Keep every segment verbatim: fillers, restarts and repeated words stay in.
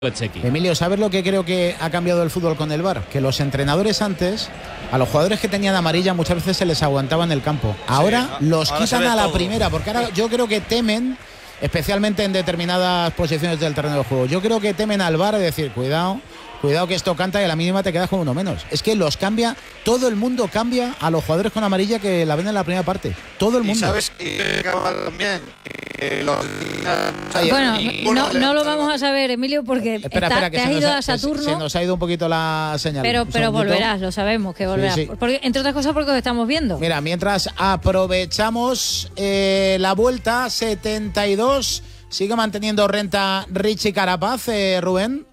Bezzecchi. Emilio, ¿sabes lo que creo que ha cambiado el fútbol con el V A R? Que los entrenadores antes, a los jugadores que tenían amarilla muchas veces se les aguantaba en el campo. Ahora sí, los ahora quitan a la todo. primera, porque ahora yo creo que temen, especialmente en determinadas posiciones del terreno de juego, yo creo que temen al V A R de decir, cuidado, cuidado que esto canta y a la mínima te quedas con uno menos. Es que los cambia, todo el mundo cambia a los jugadores con amarilla que la ven en la primera parte. Todo el mundo. Y sabes que también eh, los... Bueno, no, no lo vamos a saber, Emilio, porque espera, está, espera, que te has se ido nos, a Saturno. Se nos ha ido un poquito la señal. Pero, pero volverás, lo sabemos que volverás. Sí, sí. Porque, entre otras cosas porque lo estamos viendo. Mira, mientras aprovechamos eh, la vuelta, setenta y dos, sigue manteniendo renta Richie Carapaz, eh, Rubén.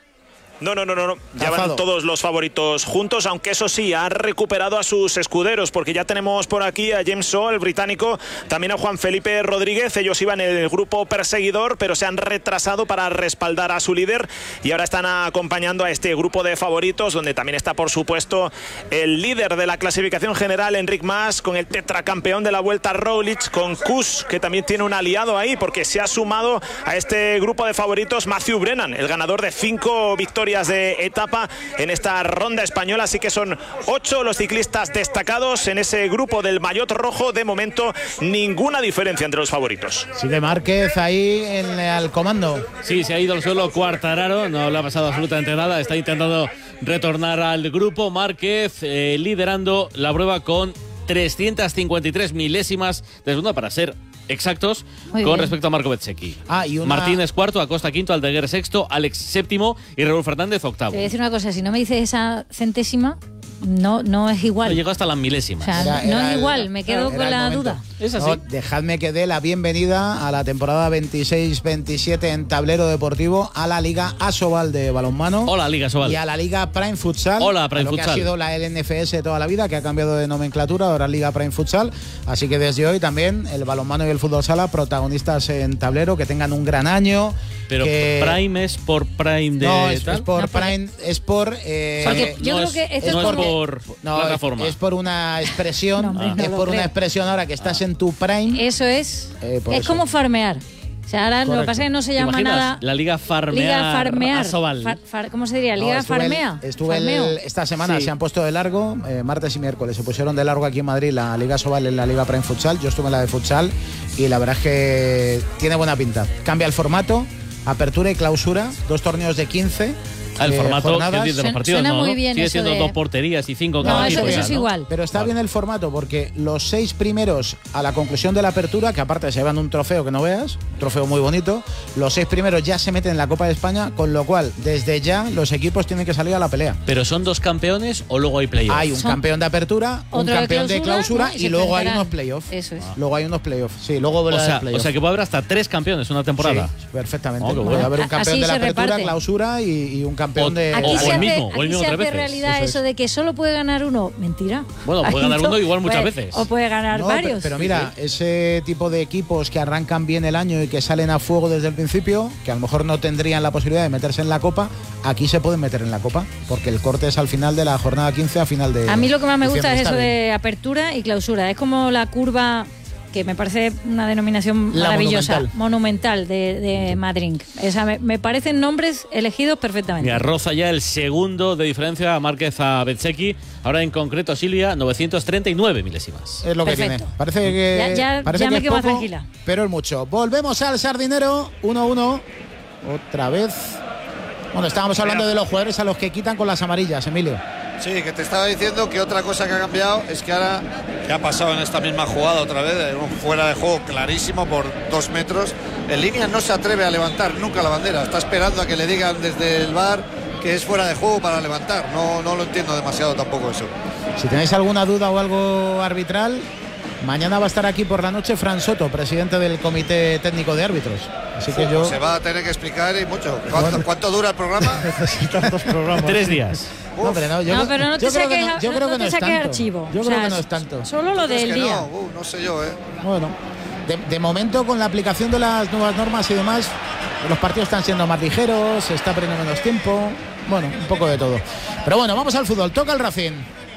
No, no, no, no, no. Ya van todos los favoritos juntos, aunque eso sí, ha recuperado a sus escuderos, porque ya tenemos por aquí a James Shaw, el británico, también a Juan Felipe Rodríguez. Ellos iban en el grupo perseguidor, pero se han retrasado para respaldar a su líder y ahora están acompañando a este grupo de favoritos, donde también está, por supuesto, el líder de la clasificación general, Enric Mas, con el tetracampeón de la Vuelta, Roglic, con Kuss, que también tiene un aliado ahí, porque se ha sumado a este grupo de favoritos Matthew Brennan, el ganador de cinco victorias de etapa en esta ronda española. Así que son ocho los ciclistas destacados en ese grupo del maillot rojo. De momento ninguna diferencia entre los favoritos. Sigue Márquez ahí en el comando. Sí, se ha ido al suelo Quartararo, no le ha pasado absolutamente nada, está intentando retornar al grupo. Márquez eh, liderando la prueba con trescientas cincuenta y tres milésimas de segundo para ser exactos. Muy con bien. Respecto a Marco Bezzecchi. Ah, y una... Martínez cuarto, Acosta quinto, Aldeguer sexto, Alex séptimo y Raúl Fernández octavo. Te voy a decir una cosa, si no me dices esa centésima, no, no es igual. No llegó hasta las milésimas. O sea, era, no era es igual, el, me quedo con la duda. Es así. No, dejadme que dé la bienvenida a la temporada veintiséis veintisiete en tablero deportivo, a la Liga Asobal de balonmano. Hola, Liga Asobal. Y a la Liga Prime Futsal. Hola, Prime lo Futsal. Que ha sido la L N F S toda la vida, que ha cambiado de nomenclatura, ahora Liga Prime Futsal. Así que desde hoy también el balonmano y el fútbol sala protagonistas en tablero, que tengan un gran año. Pero que... Prime es por Prime de no, es, tal? es por no, No, es por eh, porque yo no creo que esto es, es no por, es por no, plataforma. Es, es por una expresión, no, hombre, no es por creo. una expresión ahora que estás ah. en tu Prime. Eso es. Eh, es eso. como farmear. O sea, ahora Correcto. Lo que pasa es que no se llama nada. La Liga Farmear. Liga Farmear. Asobal. Far, far, ¿Cómo se diría? Liga no, estuve Farmea. El, estuve el, esta semana, sí. Se han puesto de largo, eh, martes y miércoles. Se pusieron de largo aquí en Madrid la Liga Asobal en la Liga Prime Futsal. Yo estuve en la de Futsal y la verdad es que tiene buena pinta. Cambia el formato, apertura y clausura, dos torneos de quince. El eh, formato de los partidos, suena no, muy ¿no? bien. Sigue eso siendo de... dos porterías y cinco no, cada eso, equipo. eso ya, es ¿no? igual. Pero está vale. bien el formato porque los seis primeros a la conclusión de la apertura, que aparte se llevan un trofeo que no veas, un trofeo muy bonito, los seis primeros ya se meten en la Copa de España, con lo cual desde ya los equipos tienen que salir a la pelea. ¿Pero son dos campeones o luego hay playoffs? Hay un son... campeón de apertura, un campeón de clausura, de clausura ¿no? y, y luego hay unos playoffs. Eso es. Ah. Luego hay unos playoffs. Sí, luego o sea, o sea que puede haber hasta tres campeones una temporada. Sí, perfectamente. Oh, puede bueno. haber un campeón Así de la apertura, reparte. clausura y, y un campeón o, de... Aquí o se el hace, mismo, o el mismo se tres hace veces. realidad eso, eso de que solo puede ganar uno. Mentira. Bueno, puede ganar uno igual muchas puede, veces. O puede ganar no, varios. Pero, pero mira, ese tipo de equipos que arrancan bien el año y que salen a fuego desde el principio, que a lo mejor no tendrían la posibilidad de meterse en la Copa, aquí se pueden meter en la Copa, porque el corte es al final de la jornada quince, a final de... A mí lo que más me gusta es eso bien. de apertura y clausura. Es como la curva, que me parece una denominación la maravillosa, monumental, monumental de, de Madrid. O sea, me, me parecen nombres elegidos perfectamente. Mira, roza ya el segundo de diferencia a Márquez a Bezzecchi. Ahora en concreto Silvia, novecientos treinta y nueve milésimas. Es lo Perfecto. que tiene. Parece que, ya, ya, parece ya que me es quedo más poco, tranquila. Pero es mucho. Volvemos al Sardinero, uno uno. Otra vez. Bueno, estábamos hablando de los jugadores a los que quitan con las amarillas, Emilio. Sí, que te estaba diciendo que otra cosa que ha cambiado es que ahora, que ha pasado en esta misma jugada otra vez, un fuera de juego clarísimo por dos metros, en línea no se atreve a levantar nunca la bandera, está esperando a que le digan desde el V A R que es fuera de juego para levantar, no, no lo entiendo demasiado tampoco eso. Si tenéis alguna duda o algo arbitral, mañana va a estar aquí por la noche Fran Soto, presidente del Comité Técnico de Árbitros. Así que yo... Se va a tener que explicar y mucho. ¿Cuánto, Bueno. ¿cuánto dura el programa? Necesitan dos programas. Tres días. No, hombre, no, yo, No, pero no te yo creo saques, que no, yo no, creo no que te no es saques tanto. archivo. Yo O creo sea, que no es tanto. Solo lo ¿Es del que día. no? Uh, no sé yo, ¿eh? Bueno, de, de momento con la aplicación de las nuevas normas y demás, los partidos están siendo más ligeros, se está perdiendo menos tiempo, bueno, un poco de todo. Pero bueno, vamos al fútbol, toca el Racing.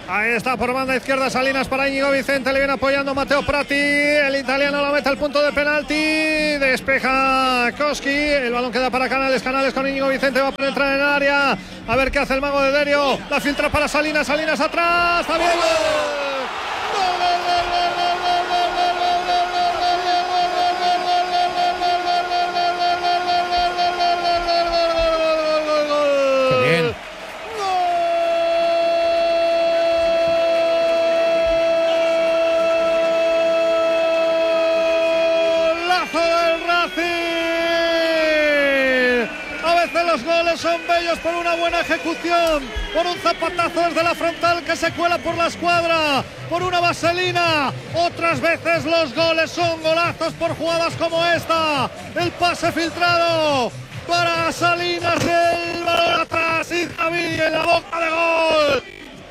Ahí está por banda izquierda Salinas para Íñigo Vicente, le viene apoyando Matteo Prati, el italiano la mete al punto de penalti, despeja Koski, el balón queda para Canales, Canales con Íñigo Vicente, va a penetrar en el área, a ver qué hace el mago de Derio, la filtra para Salinas, Salinas atrás, también gol, gol, gol, gol, gol, gol. Los goles son bellos por una buena ejecución, por un zapatazo desde la frontal que se cuela por la escuadra, por una vaselina. Otras veces los goles son golazos por jugadas como esta. El pase filtrado para Salinas, el balón atrás y Zaviri en la boca de gol.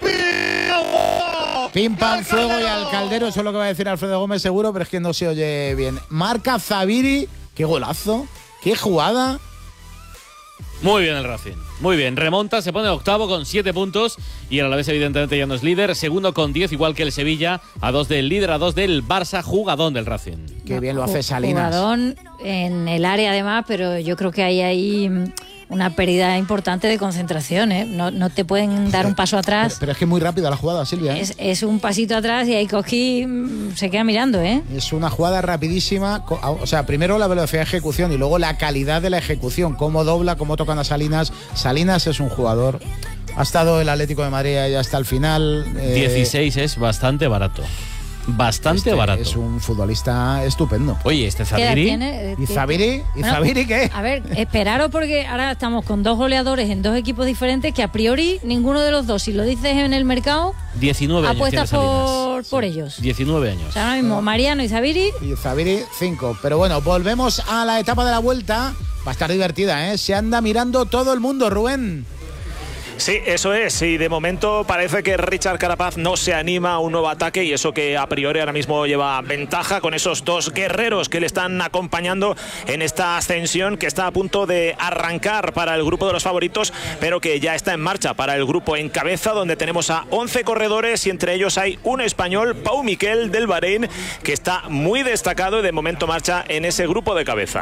Pim, pam, fuego y al Caldero, eso es lo que va a decir Alfredo Gómez seguro, pero es que no se oye bien. Marca Zaviri, qué golazo, qué jugada. Muy bien el Racing, muy bien, remonta, se pone octavo con siete puntos y el Alavés evidentemente ya no es líder, segundo con diez, igual que el Sevilla, a dos del líder, a dos del Barça, jugadón del Racing. Qué bien lo hace Salinas. Jugadón en el área además, pero yo creo que hay ahí una pérdida importante de concentración, ¿eh? No, no te pueden dar un paso atrás. Pero, pero es que es muy rápida la jugada, Silvia, ¿eh? Es, es un pasito atrás y ahí Koski se queda mirando, ¿eh? Es una jugada rapidísima, o sea, primero la velocidad de ejecución y luego la calidad de la ejecución, cómo dobla, cómo tocan a Salinas. Salinas es un jugador, ha estado el Atlético de Madrid y hasta el final. Eh, dieciséis es bastante barato. Bastante este barato. Es un futbolista estupendo. Oye, este Zaviri. ¿Y Zaviri? ¿Y bueno, Zaviri qué? A ver, esperaros porque ahora estamos con dos goleadores en dos equipos diferentes que a priori ninguno de los dos, si lo dices en el mercado, diecinueve años apuestas por, sí. por ellos. diecinueve años. O sea, ahora mismo Mariano y Zaviri. Y Zaviri, cinco. Pero bueno, volvemos a la etapa de la vuelta. Va a estar divertida, ¿eh? Se anda mirando todo el mundo, Rubén. Sí, eso es. Y de momento parece que Richard Carapaz no se anima a un nuevo ataque y eso que a priori ahora mismo lleva ventaja con esos dos guerreros que le están acompañando en esta ascensión que está a punto de arrancar para el grupo de los favoritos, pero que ya está en marcha para el grupo en cabeza, donde tenemos a once corredores y entre ellos hay un español, Pau Miquel del Bahrein, que está muy destacado y de momento marcha en ese grupo de cabeza.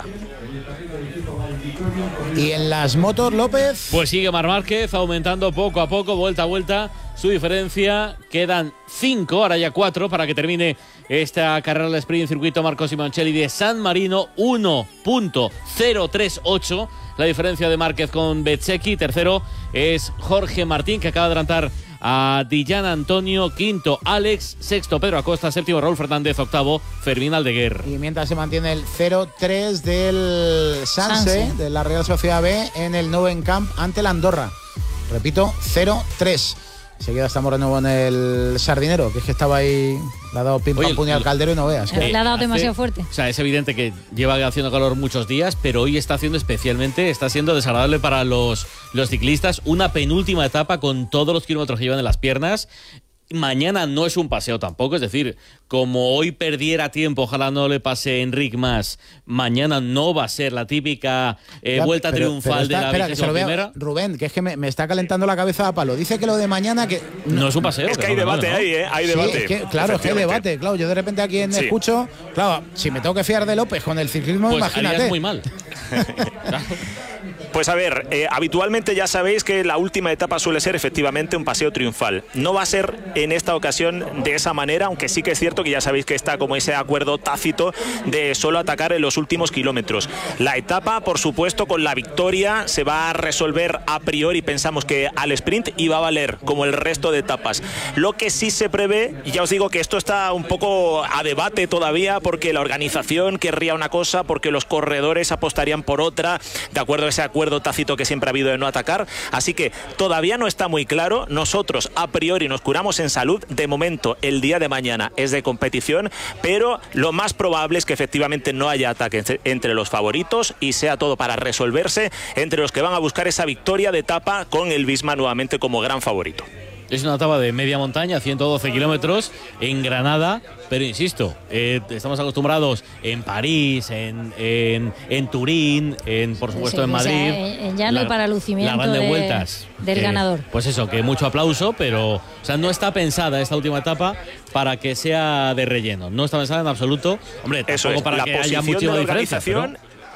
Y en las motos, López. Pues sigue Marc Márquez aumentando poco a poco, vuelta a vuelta, su diferencia. Quedan cinco, ahora ya cuatro, para que termine esta carrera del sprint circuito Marco Simoncelli de San Marino. uno punto cero tres ocho, la diferencia de Márquez con Bezzecchi. Tercero es Jorge Martín, que acaba de adelantar a Dijan Antonio. Quinto, Alex. Sexto, Pedro Acosta. Séptimo, Raúl Fernández. Octavo, Fermín Aldeguer. Y mientras se mantiene el cero tres del Sanse, Sanse, de la Real Sociedad B, en el Nou Camp ante la Andorra. Repito, cero tres. Enseguida estamos de nuevo en el Sardinero, que es que estaba ahí, le ha dado pim pam puñal al Caldero y no veas. Eh, le ha dado hace, demasiado fuerte. O sea, es evidente que lleva haciendo calor muchos días, pero hoy está haciendo especialmente, está siendo desagradable para los, los ciclistas. Una penúltima etapa con todos los kilómetros que llevan en las piernas. Mañana no es un paseo tampoco, es decir, como hoy perdiera tiempo, ojalá no le pase a Enric más, mañana no va a ser la típica eh, ya, vuelta pero, triunfal pero está, de la vigésima primera. Rubén, que es que me, me está calentando la cabeza a palo. Dice que lo de mañana que no, no es un paseo. Es que hay debate ¿no? ahí, ¿eh? Hay debate. Sí, es que, claro, es que hay debate. Claro, yo de repente a quien sí. escucho, claro, si me tengo que fiar de López con el ciclismo, pues imagínate. Harías muy mal. Pues a ver, eh, habitualmente ya sabéis que la última etapa suele ser efectivamente un paseo triunfal. No va a ser en esta ocasión de esa manera, aunque sí que es cierto que ya sabéis que está como ese acuerdo tácito de solo atacar en los últimos kilómetros. La etapa, por supuesto, con la victoria se va a resolver a priori, pensamos que al sprint y va a valer como el resto de etapas. Lo que sí se prevé, y ya os digo que esto está un poco a debate todavía, porque la organización querría una cosa, porque los corredores apostarían por otra, de acuerdo a ese acuerdo tácito que siempre ha habido de no atacar, así que todavía no está muy claro. Nosotros a priori nos curamos en salud. De momento el día de mañana es de competición, pero lo más probable es que efectivamente no haya ataque entre los favoritos y sea todo para resolverse entre los que van a buscar esa victoria de etapa con el Visma nuevamente como gran favorito. Es una etapa de media montaña, ciento doce kilómetros, en Granada, pero insisto, eh, estamos acostumbrados en París, en, en, en Turín, en por supuesto sí, en Madrid. O sea, ya no hay para lucimiento la de vueltas, del eh, ganador. Pues eso, que mucho aplauso, pero o sea, no está pensada esta última etapa para que sea de relleno. No está pensada en absoluto. Hombre, tampoco eso es, para la que haya muchísima diferencia. Pero...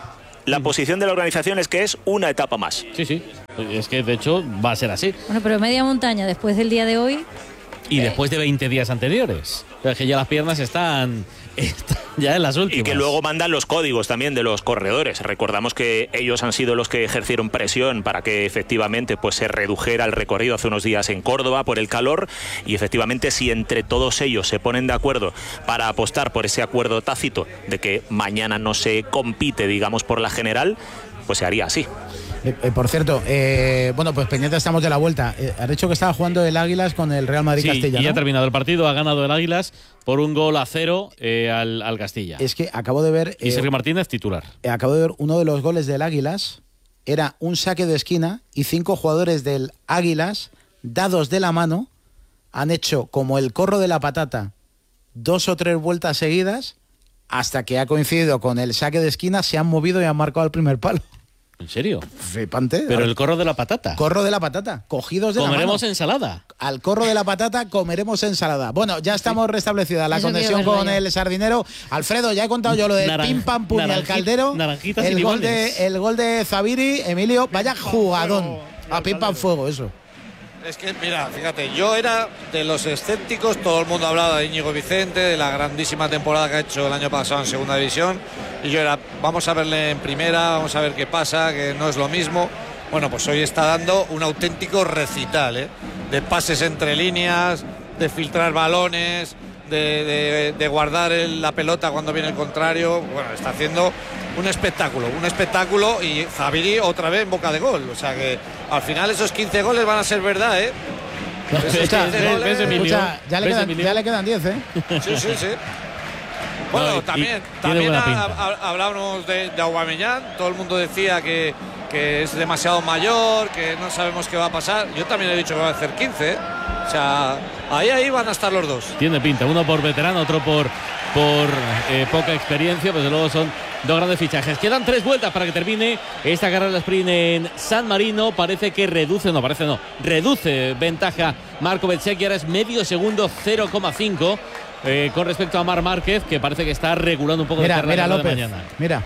La posición de la organización es que es una etapa más. Sí, sí. Es que de hecho va a ser así. Bueno, pero media montaña después del día de hoy. Y eh. después de veinte días anteriores. Pero es que ya las piernas están, están ya en las últimas. Y que luego mandan los códigos también de los corredores. Recordamos que ellos han sido los que ejercieron presión para que efectivamente pues se redujera el recorrido hace unos días en Córdoba por el calor. Y efectivamente, si entre todos ellos se ponen de acuerdo para apostar por ese acuerdo tácito de que mañana no se compite, digamos, por la general, pues se haría así. Eh, eh, por cierto, eh, bueno, pues pendiente estamos de la vuelta. Eh, has dicho que estaba jugando el Águilas con el Real Madrid sí, Castilla, y ya ¿no? ha terminado el partido, ha ganado el Águilas por un gol a cero eh, al, al Castilla. Es que acabo de ver... Y eh, Sergio Martínez titular. Eh, acabo de ver uno de los goles del Águilas, era un saque de esquina y cinco jugadores del Águilas, dados de la mano, han hecho como el corro de la patata, dos o tres vueltas seguidas, hasta que ha coincidido con el saque de esquina, se han movido y han marcado el primer palo. ¿En serio? Flipante. Pero el corro de la patata. Corro de la patata, cogidos de la mano. Comeremos ensalada. Al corro de la patata comeremos ensalada. Bueno, ya estamos sí. restablecida la Eso conexión con ya. el sardinero. Alfredo, ya he contado yo lo del Naran pim pam pum y al caldero. Naranjitas el y gol de El gol de Zaviri, Emilio, vaya jugadón. A pim pam fuego, eso. Es que, mira, fíjate, yo era de los escépticos, todo el mundo hablaba de Íñigo Vicente, de la grandísima temporada que ha hecho el año pasado en segunda división, y yo era, vamos a verle en primera, vamos a ver qué pasa, que no es lo mismo. Bueno, pues hoy está dando un auténtico recital, ¿eh? De pases entre líneas, de filtrar balones, de, de, de guardar el, la pelota cuando viene el contrario. Bueno, está haciendo un espectáculo, un espectáculo, y Zaviri otra vez en boca de gol. O sea que al final esos quince goles van a ser verdad, ¿eh? Escucha, goles, escucha, ya, le quedan, ya le quedan diez, ¿eh? Sí, sí, sí. Bueno, no, también, también ha, ha, hablábamos de, de Aubameyang. Todo el mundo decía que, que es demasiado mayor, que no sabemos qué va a pasar. Yo también he dicho que va a hacer quince, ¿eh? O sea, ahí, ahí van a estar los dos. Tiene pinta, uno por veterano, otro por, por eh, poca experiencia, pues luego son dos grandes fichajes. Quedan tres vueltas para que termine esta carrera de sprint en San Marino. Parece que reduce, no, parece no, reduce ventaja Marco Bezzecchi, ahora es medio segundo, cero coma cinco eh, con respecto a Marc Márquez, que parece que está regulando un poco mira, de carrera mira, de López, mañana. Mira.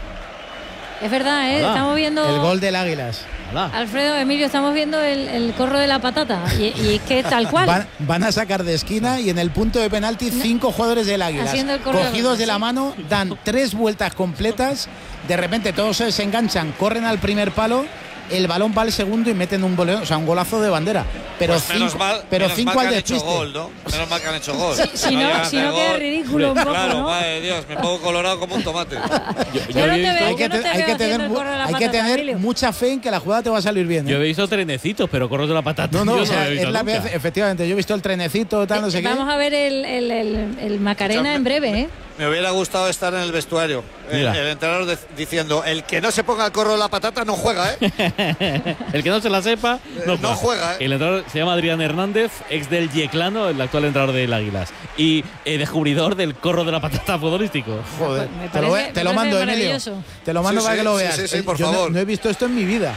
Es verdad, ¿eh? Estamos viendo... El gol del Águilas. Hola. Alfredo, Emilio, estamos viendo el, el corro de la patata. Y, y es que tal cual. Van, van a sacar de esquina y en el punto de penalti cinco jugadores del Águilas. Cogidos de la mano, dan tres vueltas completas. De repente todos se desenganchan, corren al primer palo. El balón va al segundo y meten un boleo, o sea, un golazo de bandera. Pero pues cinco, mal, pero cinco al despiste. Gol, ¿no? Menos mal que han hecho gol. Sí, si no, no, si no queda ridículo un poco, claro, ¿no? madre de Dios, me pongo colorado como un tomate. yo, yo, yo no te veo, hay que, te, no te hay que tener, hay que tener mucha fe en que la jugada te va a salir bien, ¿eh? Yo he visto trenecitos, pero corros de la patata. No, no, yo o sea, no es la vez, efectivamente, yo he visto el trenecito, tal, no sé eh, qué. Vamos a ver el, el, el, el Macarena en breve, ¿eh? Me hubiera gustado estar en el vestuario. El, el entrenador de, diciendo, el que no se ponga el corro de la patata no juega, ¿eh? El que no se la sepa no, no juega, ¿eh? El entrenador se llama Adrián Hernández, ex del Yeclano, el actual entrenador del Águilas. Y eh, descubridor del corro de la patata futbolístico. Joder, me te, parece, lo, te lo mando, Emilio. Te lo mando sí, para sí, que lo veas. Sí, sí, sí, por Yo favor. No, no he visto esto en mi vida.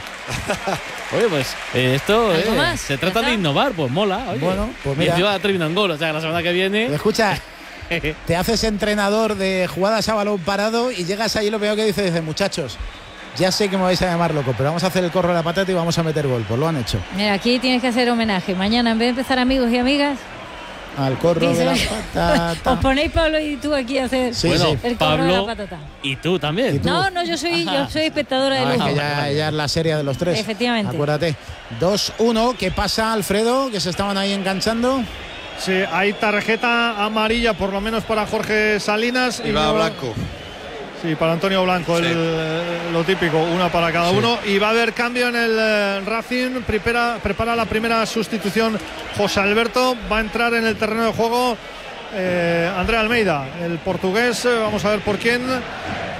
Oye, pues eh, esto eh, se trata de innovar, pues mola. Oye. Bueno, pues mira. Y encima terminan gol, o sea, la semana que viene... Escucha... Te haces entrenador de jugadas a balón parado y llegas ahí, lo peor que dices, dices, muchachos, ya sé que me vais a llamar loco, pero vamos a hacer el corro de la patata y vamos a meter gol. Pues lo han hecho. Mira, aquí tienes que hacer homenaje. Mañana, en vez de empezar amigos y amigas, al corro de la patata. Os ponéis Pablo y tú aquí a hacer sí, bueno, sí. el corro Pablo, de la patata. Y tú también. ¿Y tú? No, no, yo soy, yo soy espectadora no, de es lujo. que ya, ya es la serie de los tres. Efectivamente. Acuérdate. dos uno, ¿qué pasa, Alfredo? Que se estaban ahí enganchando. Sí, hay tarjeta amarilla por lo menos para Jorge Salinas. Y, y va no, Blanco. Sí, para Antonio Blanco, sí. el, lo típico, una para cada sí. uno. Y va a haber cambio en el eh, Racing. Prepara, prepara la primera sustitución José Alberto. Va a entrar en el terreno de juego eh, André Almeida, el portugués. Vamos a ver por quién.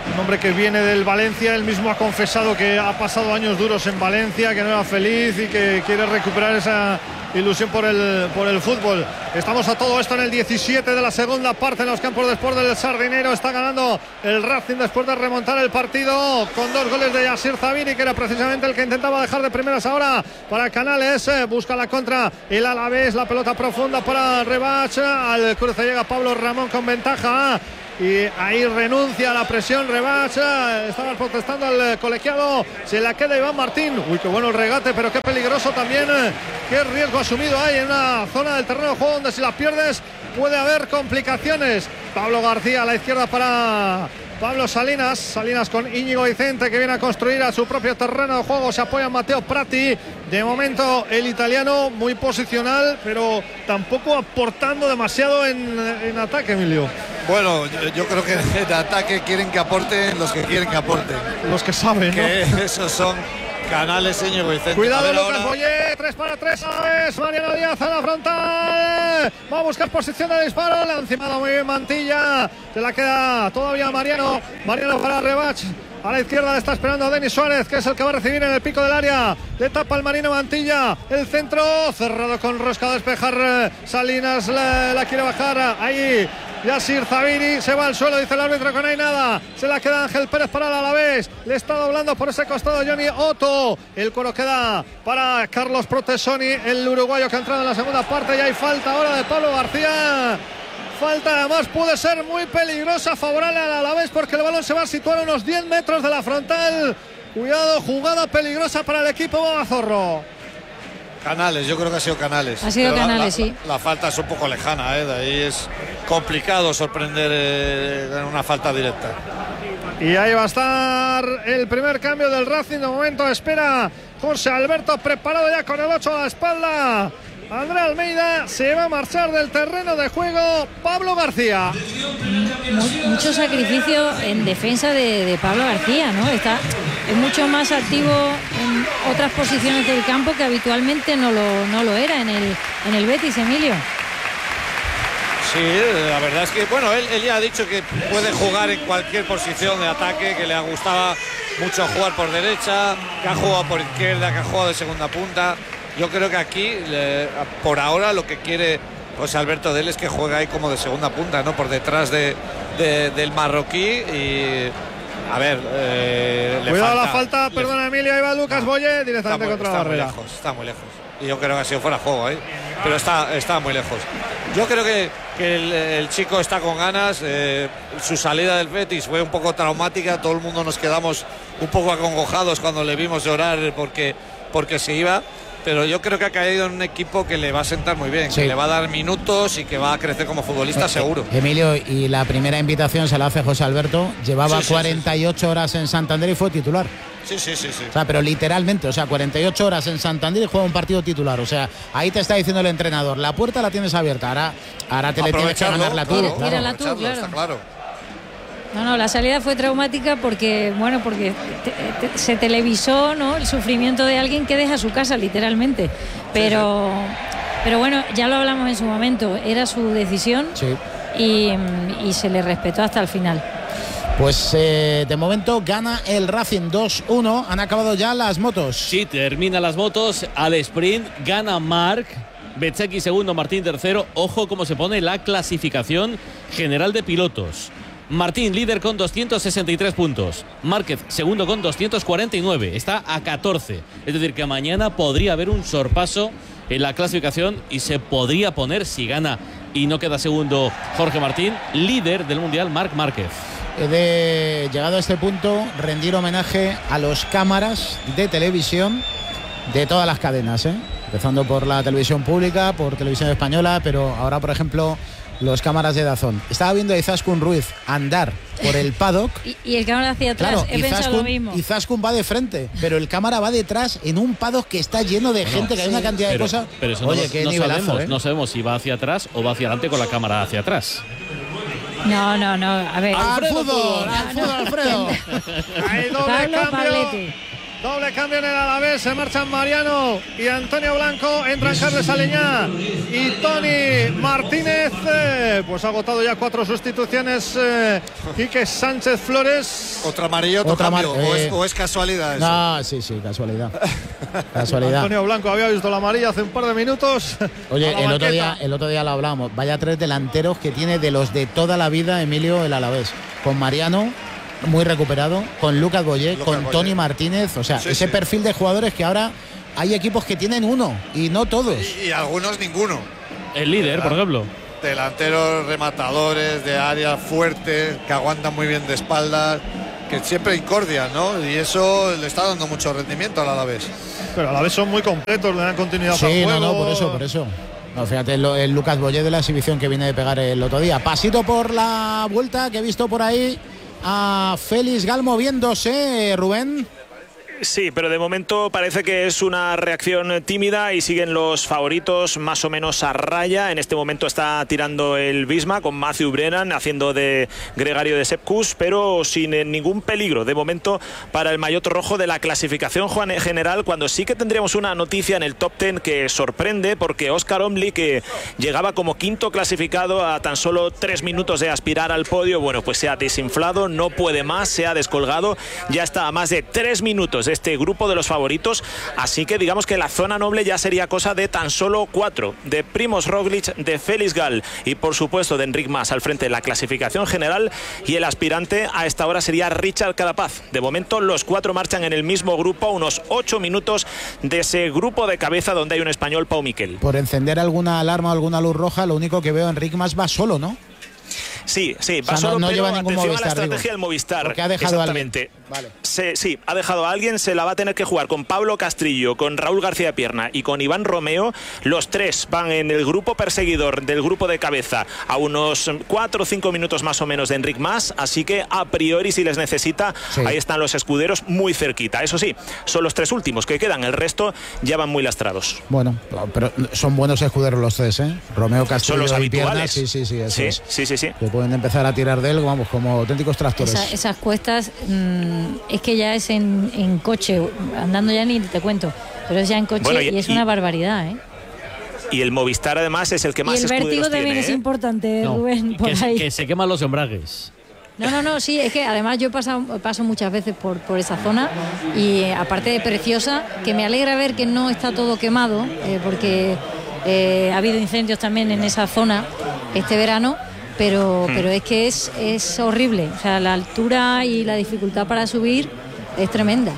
un hombre que viene del Valencia. Él mismo ha confesado que ha pasado años duros en Valencia, que no era feliz y que quiere recuperar esa ilusión por el, por el fútbol. Estamos a todo esto en el diecisiete de la segunda parte en los campos de Sport del Sardinero. Está ganando el Racing después de remontar el partido con dos goles de Yasir Zabiri, que era precisamente el que intentaba dejar de primeras ahora para Canales. Eh, busca la contra el Alavés, la pelota profunda para Rebach. Al cruce llega Pablo Ramón con ventaja. Y ahí renuncia a la presión Rebach. Estaba protestando al colegiado. Se la queda Iván Martín. Uy, qué bueno el regate, pero qué peligroso también. Qué riesgo asumido hay en una zona del terreno de juego donde si la pierdes puede haber complicaciones. Pablo García a la izquierda para Pablo Salinas. Salinas con Íñigo Vicente, que viene a construir a su propio terreno de juego. Se apoya en Mateo Prati. De momento el italiano muy posicional, pero tampoco aportando demasiado en, en ataque, Emilio. Bueno, yo, yo creo que en ataque quieren que aporten los que quieren que aporten. Los que saben, que ¿no? Esos son Canales, Íñigo Vicente. Cuidado, Lucas Boyé, tres para tres a la vez. Mariano Díaz a la frontal. Va a buscar posición de disparo. Le ha encimado muy bien Mantilla. Se la queda todavía Mariano. Mariano para Rebach. A la izquierda le está esperando a Denis Suárez, que es el que va a recibir en el pico del área. Le tapa el Marino Mantilla. El centro cerrado con rosca a despejar. Salinas la, la quiere bajar. Ahí Yasir Zabiri se va al suelo, dice el árbitro que no hay nada. Se la queda Ángel Pérez para el Alavés. Le está doblando por ese costado Johnny Otto. El cuero queda para Carlos Protesoni, el uruguayo que ha entrado en la segunda parte. Y hay falta ahora de Pablo García. Falta, además puede ser muy peligrosa, favorable al Alavés, porque el balón se va a situar a unos diez metros de la frontal. Cuidado, jugada peligrosa para el equipo Babazorro. Canales, yo creo que ha sido Canales. Ha sido Pero Canales, la, la, sí. La, la falta es un poco lejana, ¿eh? De ahí es complicado sorprender eh, en una falta directa. Y ahí va a estar el primer cambio del Racing. De momento espera José Alberto, preparado ya con el ocho a la espalda. André Almeida, se va a marchar del terreno de juego Pablo García. Mucho sacrificio en defensa de, de Pablo García, ¿no? Está, es mucho más activo en otras posiciones del campo que habitualmente no lo, no lo era en el, en el Betis, Emilio. Sí, la verdad es que, bueno, él, él ya ha dicho que puede jugar en cualquier posición de ataque, que le ha gustado mucho jugar por derecha, que ha jugado por izquierda, que ha jugado de segunda punta. Yo creo que aquí, le, por ahora, lo que quiere José Alberto de él es que juegue ahí como de segunda punta, ¿no? Por detrás de, de, del marroquí y... A ver, eh, le Cuidado falta, la falta, le, perdona Emilio, ahí va Lucas no, Boyé directamente muy, contra la barrera. Está muy lejos, está muy lejos. Y yo creo que ha sido fuera de juego, ¿eh? Pero está, está muy lejos. Yo creo que, que el, el chico está con ganas. Eh, su salida del Betis fue un poco traumática. Todo el mundo nos quedamos un poco acongojados cuando le vimos llorar porque, porque se iba. Pero yo creo que ha caído en un equipo que le va a sentar muy bien, sí. Que le va a dar minutos y que va a crecer como futbolista, eh, seguro. Emilio, y la primera invitación se la hace José Alberto. Llevaba sí, sí, cuarenta y ocho sí, sí. horas en Santander y fue titular. Sí, sí, sí, sí. O sea, pero literalmente, o sea, cuarenta y ocho horas en Santander y juega un partido titular. O sea, ahí te está diciendo el entrenador, la puerta la tienes abierta, ahora, ahora te le tienes que ganar la tú. Claro, claro. Tú, claro. Está claro. No, no, la salida fue traumática porque, bueno, porque te, te, se televisó, ¿no? El sufrimiento de alguien que deja su casa, literalmente. Pero, sí, sí. pero bueno, ya lo hablamos en su momento, era su decisión sí. y, y se le respetó hasta el final. Pues eh, de momento gana el Racing dos uno, han acabado ya las motos. Sí, termina las motos, al sprint gana Marc, Bezzecchi segundo, Martín tercero. Ojo cómo se pone la clasificación general de pilotos. Martín líder con doscientos sesenta y tres puntos, Márquez segundo con doscientos cuarenta y nueve, está a catorce, es decir que mañana podría haber un sorpaso en la clasificación y se podría poner, si gana y no queda segundo Jorge Martín, líder del Mundial Marc Márquez. He de, llegado a este punto, rendir homenaje a los cámaras de televisión de todas las cadenas, ¿eh? Empezando por la televisión pública, por televisión española, pero ahora, por ejemplo, los cámaras de Dazón. Estaba viendo a Izaskun Ruiz andar por el paddock. y, y el cámara hacia atrás, claro, he Izaskun, pensado lo mismo. Izaskun va de frente, pero el cámara va detrás en un paddock que está lleno de gente, no, que hay sí, una cantidad pero, de cosas. Pero eso Oye, no, qué no nivelazo, sabemos, ¿eh? no sabemos si va hacia atrás o va hacia adelante con la cámara hacia atrás. No, no, no, a ver. ¡Al Alfredo, fútbol! ¡Al fútbol, Alfredo! Hay doble Pablo cambio. Pablete. Doble cambio en el Alavés, se marchan Mariano y Antonio Blanco, entran Carles Aleñá y Toni Martínez. Eh, pues ha agotado ya cuatro sustituciones eh, Quique Sánchez Flores. Otra amarilla, otro Otra cambio, mar eh, o, es, o es casualidad eso. No, sí, sí, casualidad. Casualidad. Antonio Blanco había visto la amarilla hace un par de minutos. Oye, el otro día, el otro día lo hablábamos. Vaya tres delanteros que tiene de los de toda la vida Emilio el Alavés. Con Mariano, muy recuperado, con Lucas Boyé, con Boyé. Toni Martínez, o sea, sí, ese sí. perfil de jugadores que ahora hay equipos que tienen uno y no todos. Y, y algunos ninguno. El líder, por ejemplo. Delanteros, rematadores de área fuertes, que aguantan muy bien de espaldas, que siempre incordian, ¿no? Y eso le está dando mucho rendimiento al Alavés. Pero a la vez son muy completos, le dan continuidad sí, al juego. Sí, no, no, por eso, por eso. No, fíjate, el, el Lucas Boyé de la exhibición que viene de pegar el otro día. Pasito por la vuelta que he visto por ahí a Félix Gal moviéndose, Rubén. Sí, pero de momento parece que es una reacción tímida y siguen los favoritos más o menos a raya. En este momento está tirando el Visma con Matthew Brennan haciendo de gregario de Sepkus, pero sin ningún peligro de momento para el maillot rojo de la clasificación general, cuando sí que tendríamos una noticia en el top ten que sorprende, porque Oscar Omli, que llegaba como quinto clasificado a tan solo tres minutos de aspirar al podio, bueno, pues se ha desinflado, no puede más, se ha descolgado, ya está a más de tres minutos de este grupo de los favoritos, así que digamos que la zona noble ya sería cosa de tan solo cuatro, de Primož Roglič, de Félix Gal y por supuesto de Enric Mas al frente de la clasificación general, y el aspirante a esta hora sería Richard Carapaz. De momento los cuatro marchan en el mismo grupo, unos ocho minutos de ese grupo de cabeza donde hay un español, Pau Miquel. Por encender alguna alarma o alguna luz roja, lo único que veo, Enric Mas va solo, ¿no? Sí, sí, va o sea, solo, no, no pero lleva ningún atención Movistar, a la estrategia digo, del Movistar. porque ha dejado Exactamente. A vale. Se, sí, ha dejado a alguien, se la va a tener que jugar con Pablo Castrillo, con Raúl García Pierna y con Iván Romeo. Los tres van en el grupo perseguidor del grupo de cabeza a unos cuatro o cinco minutos más o menos de Enric Mas, así que a priori si les necesita, sí. Ahí están los escuderos muy cerquita. Eso sí, son los tres últimos que quedan, el resto ya van muy lastrados. Bueno, pero son buenos escuderos los tres, ¿eh? Romeo, Castrillo son los y habituales. Pierna, sí, sí, sí, eso sí, es. sí, sí, sí. Que pueden empezar a tirar de él, vamos, como auténticos tractores. Esa, esas cuestas, mmm, es que ya es en, en coche, andando ya ni te cuento, pero es ya en coche bueno, y, y es y, una barbaridad, ¿eh? Y el Movistar además es el que más escuderos tiene. Y el vértigo también ¿eh? es importante, no, Rubén, por que, ahí. Que se queman los embragues. No, no, no, sí, es que además yo paso, paso muchas veces por, por esa zona y eh, aparte de preciosa, que me alegra ver que no está todo quemado, eh, porque eh, ha habido incendios también en esa zona este verano. Pero, hmm. pero es que es, es horrible, o sea, la altura y la dificultad para subir es tremenda.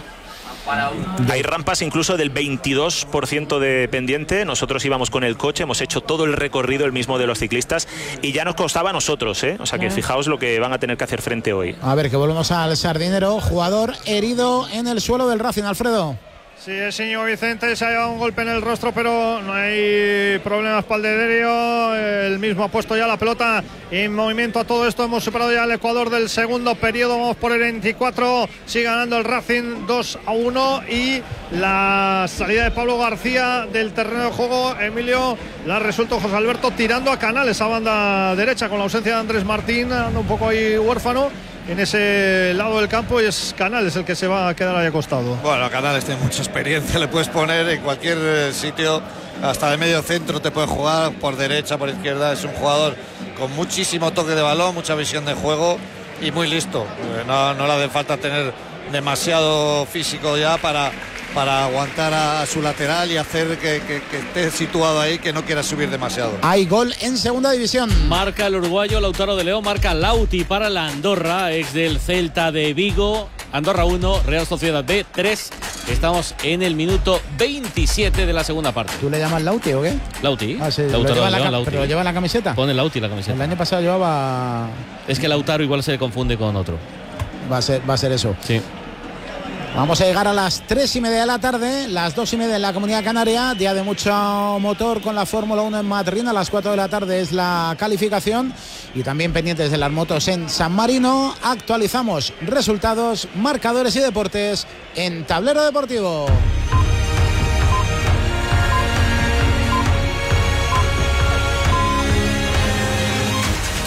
Hay rampas incluso del veintidós por ciento de pendiente. Nosotros íbamos con el coche, hemos hecho todo el recorrido el mismo de los ciclistas y ya nos costaba a nosotros, ¿eh? O sea que fijaos lo que van a tener que hacer frente hoy. A ver, que volvemos al Sardinero, jugador herido en el suelo del Racing, Alfredo. Sí, es Íñigo Vicente, se ha llevado un golpe en el rostro, pero no hay problemas para el Dederio. El mismo ha puesto ya la pelota en movimiento a todo esto. Hemos superado ya el Ecuador del segundo periodo. Vamos por el veinticuatro. Sigue ganando el Racing dos a uno. Y la salida de Pablo García del terreno de juego, Emilio, la ha resuelto José Alberto tirando a Canales, a banda derecha, con la ausencia de Andrés Martín, anda un poco ahí huérfano en ese lado del campo, y es Canales el que se va a quedar ahí acostado. Bueno, Canales tiene mucha experiencia, le puedes poner en cualquier sitio, hasta de medio centro te puede jugar, por derecha, por izquierda. Es un jugador con muchísimo toque de balón, mucha visión de juego y muy listo. No, no le hace falta tener demasiado físico ya para, para aguantar a, a su lateral y hacer que, que, que esté situado ahí, que no quiera subir demasiado. Hay gol en segunda división. Marca el uruguayo Lautaro de León, marca Lauti para la Andorra, ex del Celta de Vigo. Andorra uno, Real Sociedad B tres. Estamos en el minuto veintisiete de la segunda parte. ¿Tú le llamas Lauti o qué? Lauti. Ah, sí. Lautaro ¿Lo de León, la, Lauti. ¿Pero lo lleva en la camiseta? Pone Lauti la camiseta. El año pasado llevaba... Es que Lautaro igual se le confunde con otro. Va a ser, va a ser eso. Sí. Vamos a llegar a las tres y media de la tarde, las dos y media en la Comunidad Canaria, día de mucho motor con la Fórmula uno en Madrid. A las cuatro de la tarde es la calificación y también pendientes de las motos en San Marino. Actualizamos resultados, marcadores y deportes en Tablero Deportivo.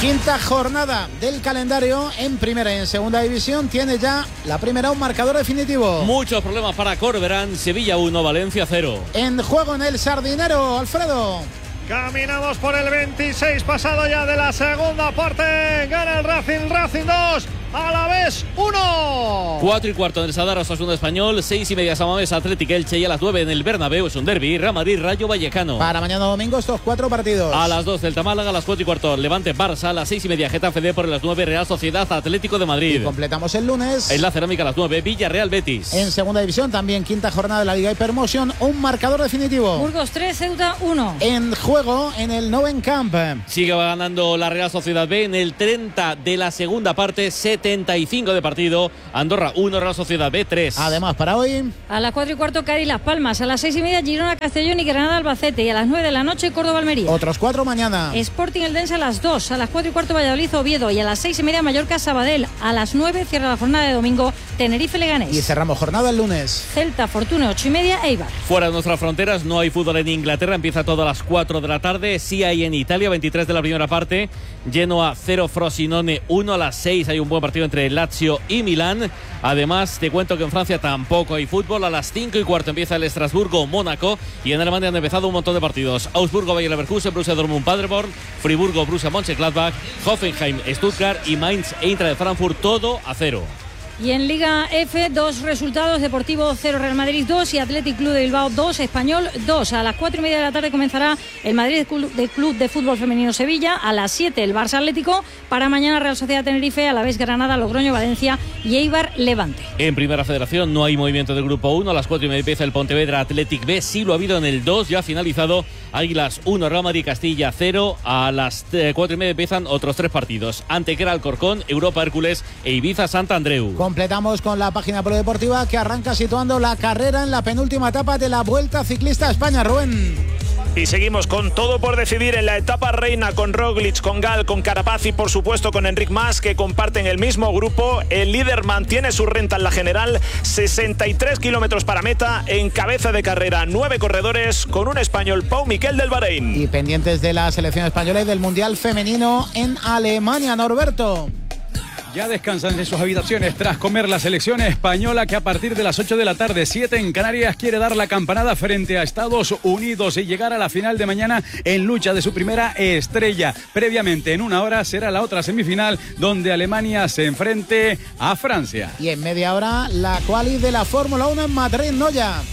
Quinta jornada del calendario en primera y en segunda división. Tiene ya la primera un marcador definitivo. Muchos problemas para Corberán. Sevilla uno, Valencia cero. En juego en el Sardinero, Alfredo. Caminamos por el veintiséis, pasado ya de la segunda parte. Gana el Racing, Racing dos, Alavés uno. Cuatro y cuarto en el Sadar, Osasuna Español. Seis y media Samamés, Atlético Elche. Y a las nueve en el Bernabéu es un derbi. Real Madrid, Rayo Vallecano. Para mañana domingo estos cuatro partidos. A las dos Celta Málaga, a las cuatro y cuarto Levante Barça. A las seis y media Getafe D. Por las nueve Real Sociedad Atlético de Madrid. Y completamos el lunes. En la Cerámica a las nueve Villarreal Betis. En segunda división también quinta jornada de la Liga Hypermotion. Un marcador definitivo. Burgos tres, Ceuta uno. En juego en el Noven Camp. Sigue ganando la Real Sociedad B en el treinta de la segunda parte. setenta y cinco de partido. Andorra uno, Real Sociedad B tres. Además para hoy a las cuatro y cuarto Cádiz Las Palmas, a las seis y media Girona Castellón y Granada Albacete, y a las nueve de la noche Córdoba Almería. Otros cuatro mañana. Sporting Eldense a las dos, a las cuatro y cuarto Valladolid Oviedo, y a las seis y media Mallorca Sabadell. A las nueve cierra la jornada de domingo Tenerife Leganés. Y cerramos jornada el lunes. Celta Fortuna ocho y media Eibar. Fuera de nuestras fronteras no hay fútbol en Inglaterra, empieza todo a las cuatro de la tarde. Sí hay en Italia, veintitrés de la primera parte. Genoa cero, Frosinone uno. A las seis hay un buen partido entre Lazio y Milán. Además, te cuento que en Francia tampoco hay fútbol. A las cinco y cuarto empieza el Estrasburgo-Mónaco. Y en Alemania han empezado un montón de partidos. Augsburgo-Bayer Leverkusen, Borussia Dortmund-Paderborn, Friburgo-Borussia Mönchengladbach, Hoffenheim-Stuttgart y Mainz-Eintracht de Frankfurt, todo a cero. Y en Liga F, dos resultados: Deportivo cero, Real Madrid dos y Athletic Club de Bilbao dos, Español dos. A las cuatro y media de la tarde comenzará el Madrid de Club de Fútbol Femenino Sevilla. A las siete el Barça Atlético. Para mañana Real Sociedad Tenerife, Alavés Granada, Logroño Valencia y Eibar Levante. En Primera Federación no hay movimiento del Grupo uno. A las cuatro y media empieza el Pontevedra Athletic B. Sí lo ha habido en el dos, ya ha finalizado. Águilas uno, Real Madrid Castilla cero. A las cuatro y media empiezan otros tres partidos: Antequera Alcorcón, Europa Hércules e Ibiza Santa Andreu. Completamos con la página prodeportiva que arranca situando la carrera en la penúltima etapa de la Vuelta Ciclista a España. Rubén. Y seguimos con todo por decidir en la etapa reina, con Roglic, con Gal, con Carapaz y por supuesto con Enric Mas, que comparten el mismo grupo. El líder mantiene su renta en la general, sesenta y tres kilómetros para meta. En cabeza de carrera, nueve corredores, con un español, Pau Miquel del Bahrein. Y pendientes de la selección española y del Mundial Femenino en Alemania, Norberto. Ya descansan en sus habitaciones tras comer la selección española, que a partir de las ocho de la tarde, siete en Canarias, quiere dar la campanada frente a Estados Unidos y llegar a la final de mañana en lucha de su primera estrella. Previamente, en una hora, será la otra semifinal donde Alemania se enfrente a Francia. Y en media hora, la quali de la Fórmula uno en Madrid, Noya.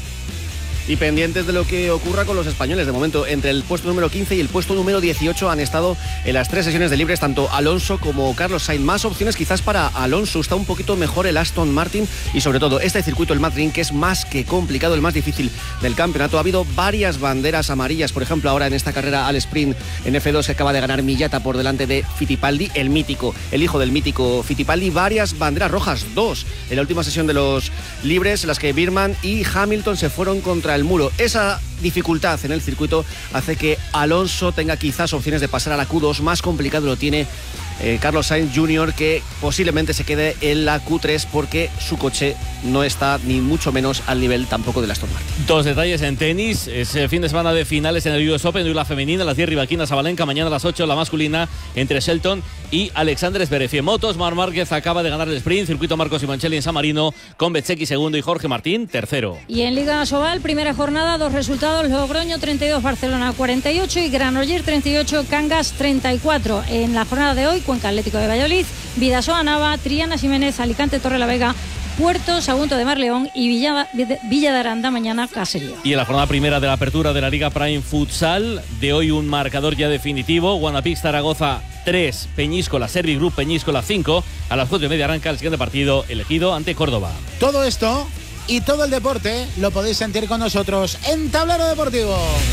Y pendientes de lo que ocurra con los españoles. De momento, entre el puesto número quince y el puesto número dieciocho han estado en las tres sesiones de libres tanto Alonso como Carlos Sainz. Más opciones quizás para Alonso. Está un poquito mejor el Aston Martin y sobre todo este circuito, el Madrid, que es más que complicado, el más difícil del campeonato. Ha habido varias banderas amarillas. Por ejemplo, ahora en esta carrera al sprint en F dos, que acaba de ganar Millata por delante de Fittipaldi, el mítico, el hijo del mítico Fittipaldi. Varias banderas rojas, dos en la última sesión de los libres, en las que Birman y Hamilton se fueron contra el muro. Esa dificultad en el circuito hace que Alonso tenga quizás opciones de pasar a la Q dos. Más complicado lo tiene eh, Carlos Sainz junior, que posiblemente se quede en la Q tres porque su coche no está ni mucho menos al nivel tampoco del Aston Martin. Dos detalles en tenis: es el fin de semana de finales en el U S Open. Hoy la femenina, las diez Rivaquina Sabalenka. Mañana a las ocho la masculina entre Shelton y Alexander Zverev. En motos, Marc Márquez acaba de ganar el sprint, circuito Marcos Simoncelli en San Marino, con Bezzecchi segundo y Jorge Martín tercero. Y en Liga Sobal, primera jornada, dos resultados: Logroño treinta y dos, Barcelona cuarenta y ocho y Granollers treinta y ocho, Cangas treinta y cuatro. En la jornada de hoy, Cuenca Atlético de Valladolid, Vidasoa Nava, Triana Ximénez, Alicante Torrelavega, Puerto Sagunto de Marleón y Villa, Villa de Aranda mañana Caserío. Y en la jornada primera de la apertura de la Liga Prime Futsal, de hoy un marcador ya definitivo: Guanapix Zaragoza tres, Peñíscola Servi Group Peñíscola cinco. A las cuatro y media arranca el siguiente partido, elegido ante Córdoba. Todo esto y todo el deporte lo podéis sentir con nosotros en Tablero Deportivo,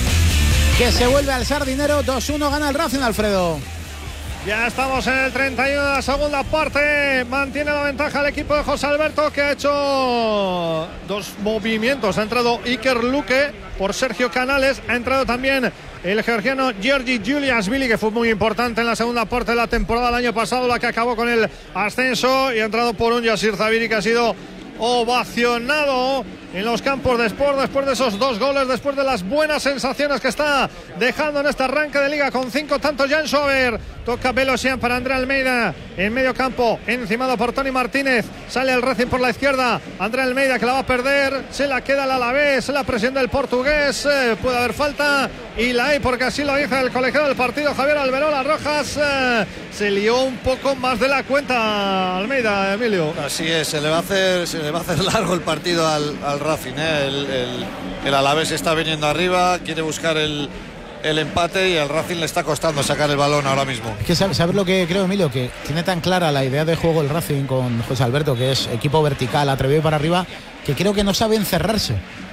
que se vuelve al Sardinero. Dos uno gana el Racing, Alfredo. Ya estamos en el treinta y uno de la segunda parte. Mantiene la ventaja el equipo de José Alberto, que ha hecho dos movimientos. Ha entrado Iker Luque por Sergio Canales. Ha entrado también el georgiano Georgi Juliashvili, que fue muy importante en la segunda parte de la temporada del año pasado, la que acabó con el ascenso. Y ha entrado por un Yasir Zabiri, que ha sido ovacionado en los campos de Sport después de esos dos goles, después de las buenas sensaciones que está dejando en este arranque de liga con cinco tantos. Jan Schober, toca Belosian para André Almeida en medio campo, encimado por Tony Martínez, sale el Racing por la izquierda, André Almeida que la va a perder, se la queda el Alavés, la presión del portugués, eh, puede haber falta y la hay porque así lo dice el colegiado del partido Javier Alberola Rojas. eh, se lió un poco más de la cuenta Almeida, Emilio. Así es, se le va a hacer, se le va a hacer largo el partido al, al Racing, ¿eh? el, el, el Alavés está viniendo arriba, quiere buscar el el empate y al Racing le está costando sacar el balón ahora mismo. Es que sabes sabe lo que creo, Emilio, que tiene tan clara la idea de juego el Racing con José Alberto, que es equipo vertical, atrevido para arriba, que creo que no sabe encerrarse.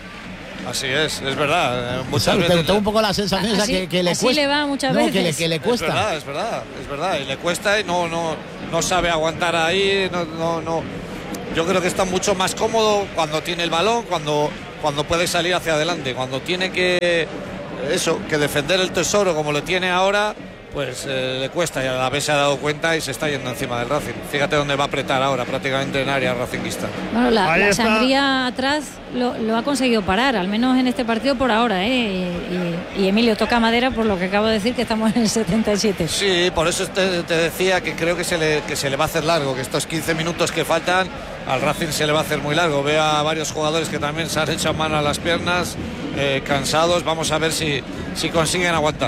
Así es, es verdad. Muchas ¿Sabes? veces Tengo un poco la sensación así, que, que le así cuesta. le va muchas no, veces. Que le, que le cuesta. Es verdad, es verdad, es verdad. Y le cuesta y no, no, no sabe aguantar ahí. No, no, no. Yo creo que está mucho más cómodo cuando tiene el balón, cuando, cuando puede salir hacia adelante, cuando tiene que eso, que defender el tesoro como lo tiene ahora, pues eh, le cuesta y a la vez se ha dado cuenta y se está yendo encima del Racing. Fíjate dónde va a apretar ahora, prácticamente en área racinguista. Bueno, la, la sangría atrás lo, lo ha conseguido parar, al menos en este partido por ahora, ¿eh? Y, y, y Emilio toca madera por lo que acabo de decir, que estamos en el setenta y siete. Sí, por eso te, te decía que creo que se, le, que se le va a hacer largo, que estos quince minutos que faltan al Racing se le va a hacer muy largo. Veo a varios jugadores que también se han hecho mano a las piernas, eh, cansados. Vamos a ver si, si consiguen aguantar.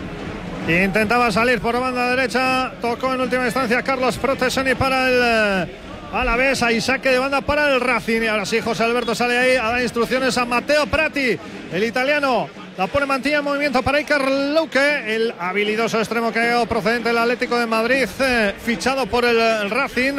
Intentaba salir por banda derecha, tocó en última instancia Carlos Protesoni para el Alavés, ahí saque de banda para el Racing. Y ahora sí, José Alberto sale ahí a dar instrucciones a Matteo Prati, el italiano. La pone Mantilla en movimiento para Iker Luque, el habilidoso extremo que ha procedente del Atlético de Madrid, eh, fichado por el, el Racing.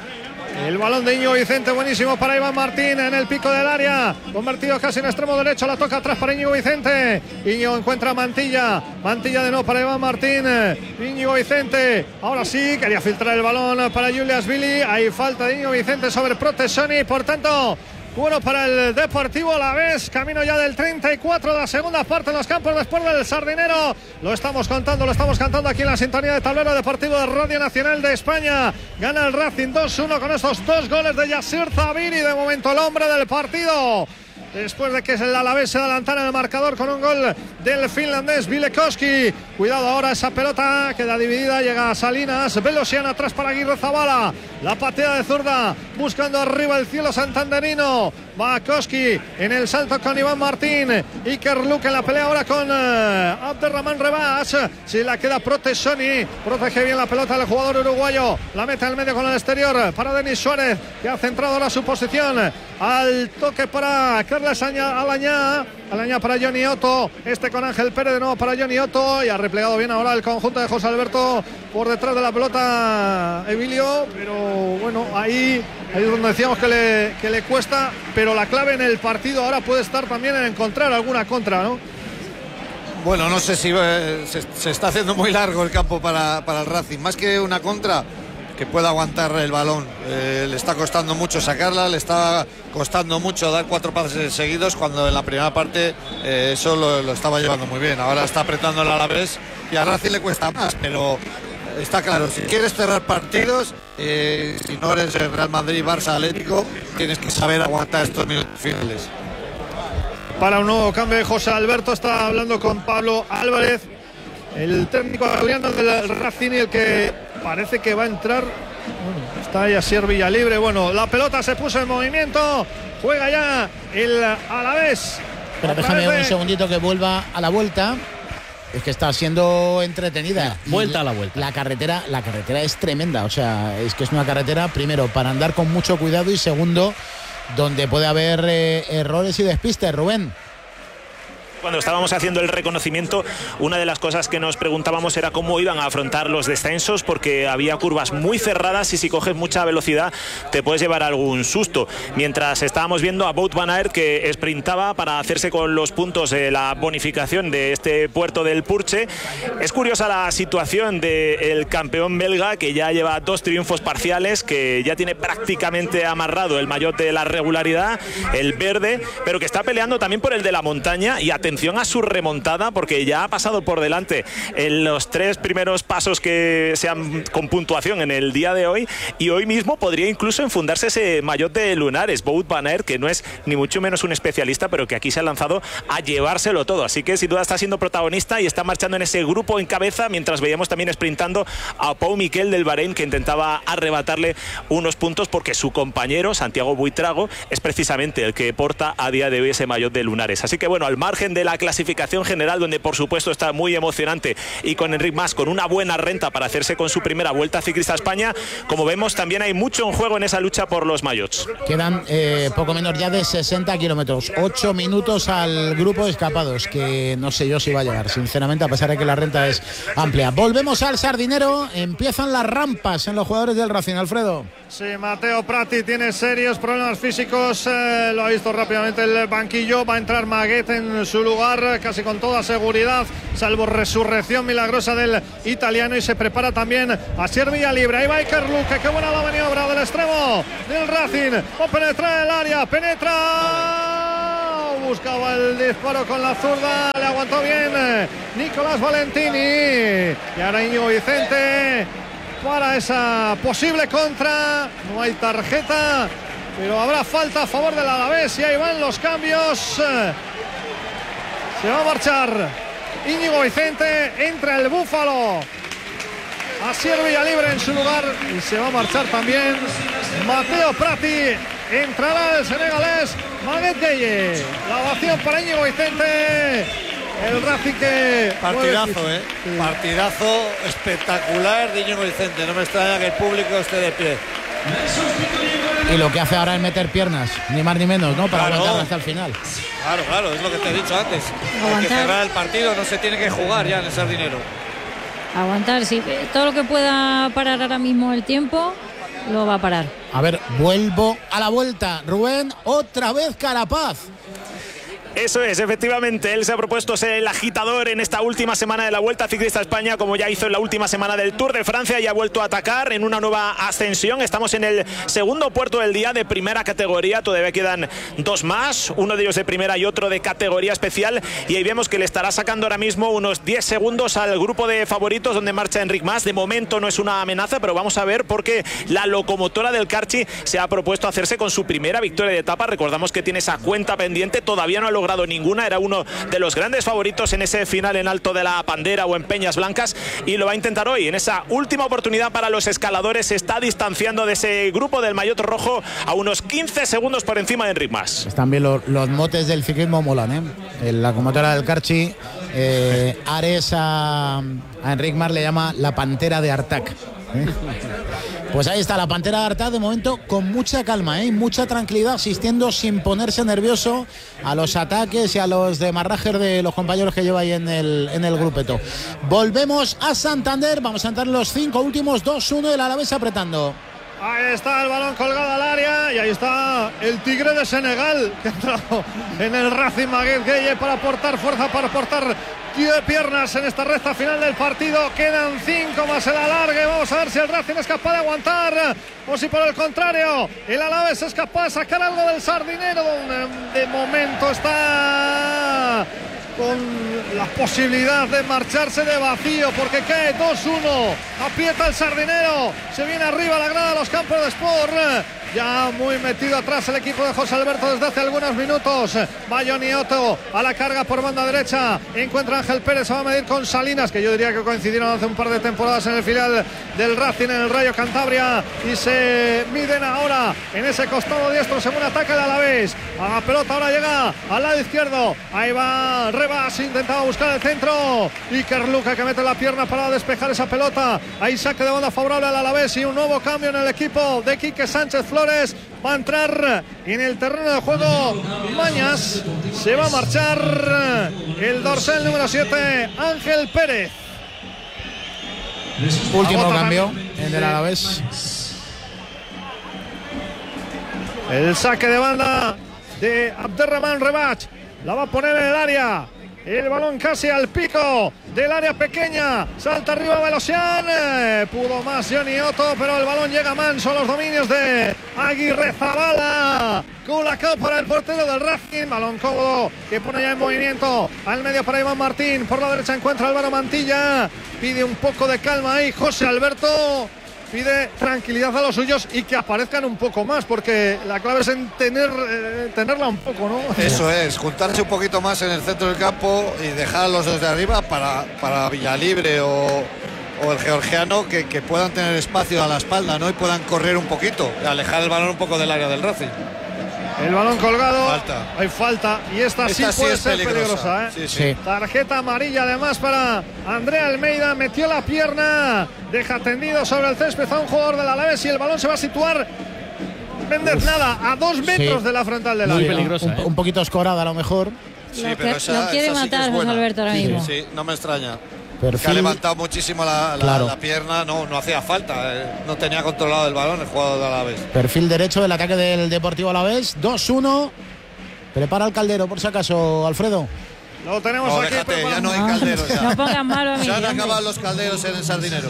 El balón de Íñigo Vicente, buenísimo para Iván Martín en el pico del área, convertido casi en extremo derecho, la toca atrás para Íñigo Vicente. Íñigo encuentra a Mantilla, Mantilla de nuevo para Iván Martín. Íñigo Vicente, ahora sí, quería filtrar el balón para Julius Billy, hay falta de Íñigo Vicente sobre Protesoni, por tanto, bueno para el Deportivo Alavés, camino ya del treinta y cuatro de la segunda parte en los campos después del Sardinero. Lo estamos contando, lo estamos cantando aquí en la sintonía de Tablero Deportivo de Radio Nacional de España. Gana el Racing dos uno con estos dos goles de Yasir Zabiri, de momento el hombre del partido, después de que el Alavés se adelantara en el marcador con un gol del finlandés Vilekoski. Cuidado ahora esa pelota, queda dividida, llega a Salinas, Belosian atrás para Aguirre Zabala, la patea de zurda, buscando arriba el cielo santanderino. Va Koski en el salto con Iván Martín, Iker Luque en la pelea ahora con uh, Abderrahman Rebach, si la queda Protesoni, protege bien la pelota el jugador uruguayo, la mete al medio con el exterior para Denis Suárez, que ha centrado ahora su posición, al toque para Carles Alañá, Alañá para Johnny Otto, este con Ángel Pérez de nuevo para Johnny Otto, y ha replegado bien ahora el conjunto de José Alberto por detrás de la pelota Emilio, pero bueno, ahí, ahí es donde decíamos que le, que le cuesta, pero la clave en el partido ahora puede estar también en encontrar alguna contra, ¿no? Bueno, no sé si eh, se, se está haciendo muy largo el campo para, para el Racing, más que una contra que pueda aguantar el balón. Eh, le está costando mucho sacarla, le está costando mucho dar cuatro pases seguidos, cuando en la primera parte eh, eso lo, lo estaba llevando muy bien. Ahora está apretando el Alavés y a Racing le cuesta más, pero está claro, si quieres cerrar partidos, eh, si no eres el Real Madrid, Barça, Atlético, tienes que saber aguantar estos minutos finales. Para un nuevo cambio de José Alberto, está hablando con Pablo Álvarez, el técnico asturiano del Racing, y el que parece que va a entrar. Bueno, está ahí Asier Villalibre. Bueno, la pelota se puso en movimiento, juega ya el Alavés. Pero déjame un segundito que vuelva a la vuelta. Es que está siendo entretenida. Vuelta a la vuelta. La carretera, la carretera es tremenda. O sea, es que es una carretera, primero, para andar con mucho cuidado, y segundo, donde puede haber eh, errores y despistes, Rubén. Cuando estábamos haciendo el reconocimiento, una de las cosas que nos preguntábamos era cómo iban a afrontar los descensos, porque había curvas muy cerradas y si coges mucha velocidad te puedes llevar algún susto. Mientras estábamos viendo a Wout van Aert, que sprintaba para hacerse con los puntos de la bonificación de este puerto del Purche. Es curiosa la situación del campeón belga, que ya lleva dos triunfos parciales, que ya tiene prácticamente amarrado el maillot de la regularidad, el verde, pero que está peleando también por el de la montaña. Y atención, atención a su remontada, porque ya ha pasado por delante en los tres primeros pasos que sean con puntuación en el día de hoy, y hoy mismo podría incluso enfundarse ese maillot de lunares. Wout van Aert, que no es ni mucho menos un especialista, pero que aquí se ha lanzado a llevárselo todo, así que sin duda está siendo protagonista y está marchando en ese grupo en cabeza, mientras veíamos también sprintando a Pau Miquel del Bahrein, que intentaba arrebatarle unos puntos, porque su compañero Santiago Buitrago es precisamente el que porta a día de hoy ese maillot de lunares. Así que bueno, al margen de la clasificación general, donde por supuesto está muy emocionante, y con Enric Mas con una buena renta para hacerse con su primera Vuelta Ciclista a España, como vemos también hay mucho en juego en esa lucha por los maillots. Quedan eh, poco menos ya de sesenta kilómetros, ocho minutos al grupo de escapados, que no sé yo si va a llegar, sinceramente, a pesar de que la renta es amplia. Volvemos al Sardinero, empiezan las rampas en los jugadores del Racing, Alfredo. Sí, Matteo Prati tiene serios problemas físicos, eh, lo ha visto rápidamente el banquillo, va a entrar Maguet en su lugar casi con toda seguridad, salvo resurrección milagrosa del italiano, y se prepara también a Villa libre. Ahí va Iker Luque, qué buena la maniobra del extremo del Racing, va a penetrar el área, penetra, buscaba el disparo con la zurda, le aguantó bien Nicolás Valentini, y ahora Íñigo Vicente para esa posible contra. No hay tarjeta, pero habrá falta a favor del Alavés, y ahí van los cambios. Se va a marchar Íñigo Vicente, entra el Búfalo Asier Villalibre en su lugar, y se va a marchar también Matteo Prati. Entrará el senegalés Maguette Gueye. La ovación para Íñigo Vicente. El Racing que... Partidazo, ¿eh? Sí. Partidazo espectacular de Íñigo Vicente. No me extraña que el público esté de pie. Y lo que hace ahora es meter piernas, ni más ni menos, ¿no? Para claro. aguantar hasta el final. Claro, claro, es lo que te he dicho antes. Hay que cerrar el partido, no se tiene que jugar ya en el Sardinero. Aguantar, sí. Todo lo que pueda parar ahora mismo el tiempo, lo va a parar. A ver, vuelvo a la vuelta. Rubén, otra vez Carapaz. Eso es, efectivamente, él se ha propuesto ser el agitador en esta última semana de la Vuelta Ciclista a España, como ya hizo en la última semana del Tour de Francia, y ha vuelto a atacar en una nueva ascensión. Estamos en el segundo puerto del día de primera categoría, todavía quedan dos más, uno de ellos de primera y otro de categoría especial, y ahí vemos que le estará sacando ahora mismo unos diez segundos al grupo de favoritos donde marcha Enric Mas. De momento no es una amenaza, pero vamos a ver, porque la locomotora del Carchi se ha propuesto hacerse con su primera victoria de etapa. Recordamos que tiene esa cuenta pendiente, todavía no ha logrado ninguna, era uno de los grandes favoritos en ese final en Alto de la Pandera o en Peñas Blancas, y lo va a intentar hoy en esa última oportunidad para los escaladores. Se está distanciando de ese grupo del maillot rojo a unos quince segundos por encima de Enric Mas. Están bien los, los motes del ciclismo, molan, ¿eh? En la locomotora del Carchi, eh, Ares a, a Enric Mas le llama la Pantera de Artac, ¿eh? Pues ahí está la Pantera de Artac, de momento con mucha calma, ¿eh? Y mucha tranquilidad, asistiendo sin ponerse nervioso a los ataques y a los demarrajes de los compañeros que lleva ahí en el, en el grupeto. Volvemos a Santander, vamos a entrar en los cinco últimos, dos uno, el Alavés apretando. Ahí está el balón colgado al área, y ahí está el Tigre de Senegal, que ha entrado en el Racing, Maguette Gueye, para aportar fuerza, para aportar piernas en esta recta final del partido. Quedan cinco más el alargue. Vamos a ver si el Racing es capaz de aguantar, o si por el contrario el Alavés es capaz de sacar algo del Sardinero, donde de momento está con la posibilidad de marcharse de vacío, porque cae dos uno, aprieta el Sardinero, se viene arriba la grada de los Campos de Sport, ya muy metido atrás el equipo de José Alberto desde hace algunos minutos. Va Johnny Otto a la carga por banda derecha, encuentra a Ángel Pérez, se va a medir con Salinas, que yo diría que coincidieron hace un par de temporadas en el filial del Racing, en el Rayo Cantabria, y se miden ahora en ese costado diestro según ataca el Alavés. A la pelota ahora llega al lado izquierdo, ahí va Rebas, intentaba buscar el centro, Iker Luque que mete la pierna para despejar esa pelota. Ahí saque de banda favorable al Alavés, y un nuevo cambio en el equipo de Quique Sánchez Flores. Va a entrar en el terreno de juego Mañas, se va a marchar el dorsal número siete, Ángel Pérez. Último cambio en el Alavés. El saque de banda de Abderrahmane Rebach, la va a poner en el área. El balón casi al pico del área pequeña. Salta arriba Velosian. Eh, pudo más Johnny Otto, pero el balón llega manso a los dominios de Aguirre Zabala. Culacao para el portero del Racing. Balón cómodo que pone ya en movimiento al medio para Iván Martín. Por la derecha encuentra Álvaro Mantilla. Pide un poco de calma ahí José Alberto. Pide tranquilidad a los suyos y que aparezcan un poco más, porque la clave es en tener, eh, tenerla un poco, ¿no? Eso es, juntarse un poquito más en el centro del campo y dejar a los dos de arriba para, para Villalibre o, o el georgiano que, que puedan tener espacio a la espalda, ¿no? Y puedan correr un poquito, alejar el balón un poco del área del Racing. El balón colgado, falta. Hay falta y esta, esta sí puede sí ser peligrosa, peligrosa, ¿eh? Sí, sí. Sí. Tarjeta amarilla además para Andrea Almeida, metió la pierna, deja tendido sobre el césped a un jugador del Alavés y el balón se va a situar Méndez nada, a dos metros Sí. de la frontal del Muy área. peligrosa, un, ¿eh? un poquito escorada a lo mejor. Sí, Lo pero que- esa, lo quiere esa sí que matar es José buena. Alberto ahora Sí, mismo. sí, no me extraña. Perfil, Que ha levantado muchísimo la, la, Claro. la pierna, no, no hacía falta, eh, no tenía controlado el balón el jugador de Alavés. perfil derecho del ataque del Deportivo Alavés. dos uno. Prepara el Caldero, por si acaso, Alfredo. Lo tenemos No, aquí. déjate, preparado. ya no hay No, calderos. Ya. no pongan malo a mí. Se han hombre. acabado los calderos en el Sardinero.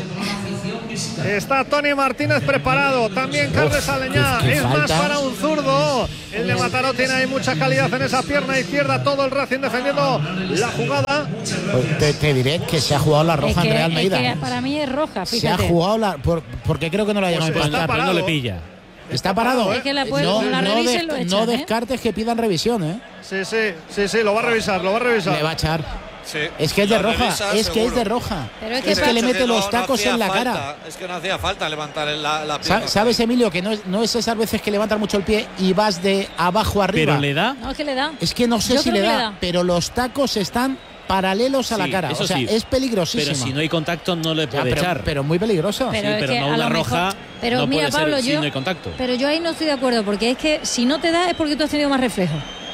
Está Tony Martínez preparado, también Carles Aleñá, qué es más falta. para un zurdo. El de Mataró tiene ahí mucha calidad en esa pierna izquierda, todo el Racing defendiendo la jugada. Pues te, te diré que se ha jugado la Es roja que, Andrea es Almeida. que ¿eh? para mí es roja, Se ha fíjate. jugado la. por- porque creo que no la llaman Pues para está estar. Pero no le parado. pilla. Está parado. Es que la puede- no, no la no revisen, des- lo echan, no ¿eh? descartes que pidan revisión, ¿eh? Sí, sí, sí, sí, lo va a revisar, lo va a revisar. Le va a echar. Sí. Es que es de Lo roja, revisa, es que es seguro. de roja. Pero es es que que, le De hecho, mete no- los no tacos hacía en la falta, cara. Es que no hacía falta levantar la, la Sa- pierna. ¿Sabes, Emilio, que no es, no es esas veces que levantas mucho el pie y vas de abajo arriba? Pero le da. No, es que le da. Es que no sé Yo si creo le que da, le da. pero los tacos están paralelos a la Sí, cara. eso O sea, sí. es peligrosísimo. Pero si no hay contacto, no le Ya, puede pero, echar. pero muy peligroso. Pero Sí, es pero que no a una lo roja, mejor- Pero no mira, puede ser Pablo, si yo, no hay contacto. pero yo ahí no estoy de acuerdo, porque es que si no te da es porque tú has tenido más reflejo.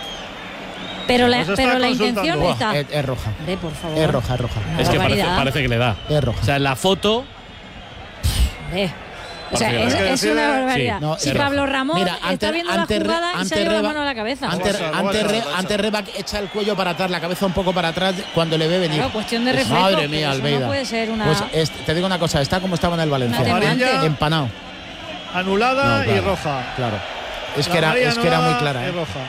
Pero la, Pues está pero la consultando. intención Buah, está. es, es roja. Hombre, por favor. Es roja, es roja. Una Es que parece, barbaridad. parece que le da. Es roja. O sea, en la foto. Hombre. O sea, Parece es, que le da. es una barbaridad. Sí, no, si es Pablo roja. Ramón Mira, está ante- viendo ante la Re- jugada y se ante ha llevado la Reba- mano a la cabeza. Ante, Lo va a echar, lo va a ante, echar, Re- lo va a echar. ante Rebac echa el cuello para atrás, la cabeza un poco para atrás cuando le ve venir. Claro, cuestión de Pues reflejo, madre pero mía, eso no Almeida. puede ser una- Pues es- te digo una cosa, está como estaba en el Valencia. Una atemante. Empanado. Anulada No, claro, y roja. Claro. Es La que era, amarilla es que era muy anulada clara. y ¿eh? roja.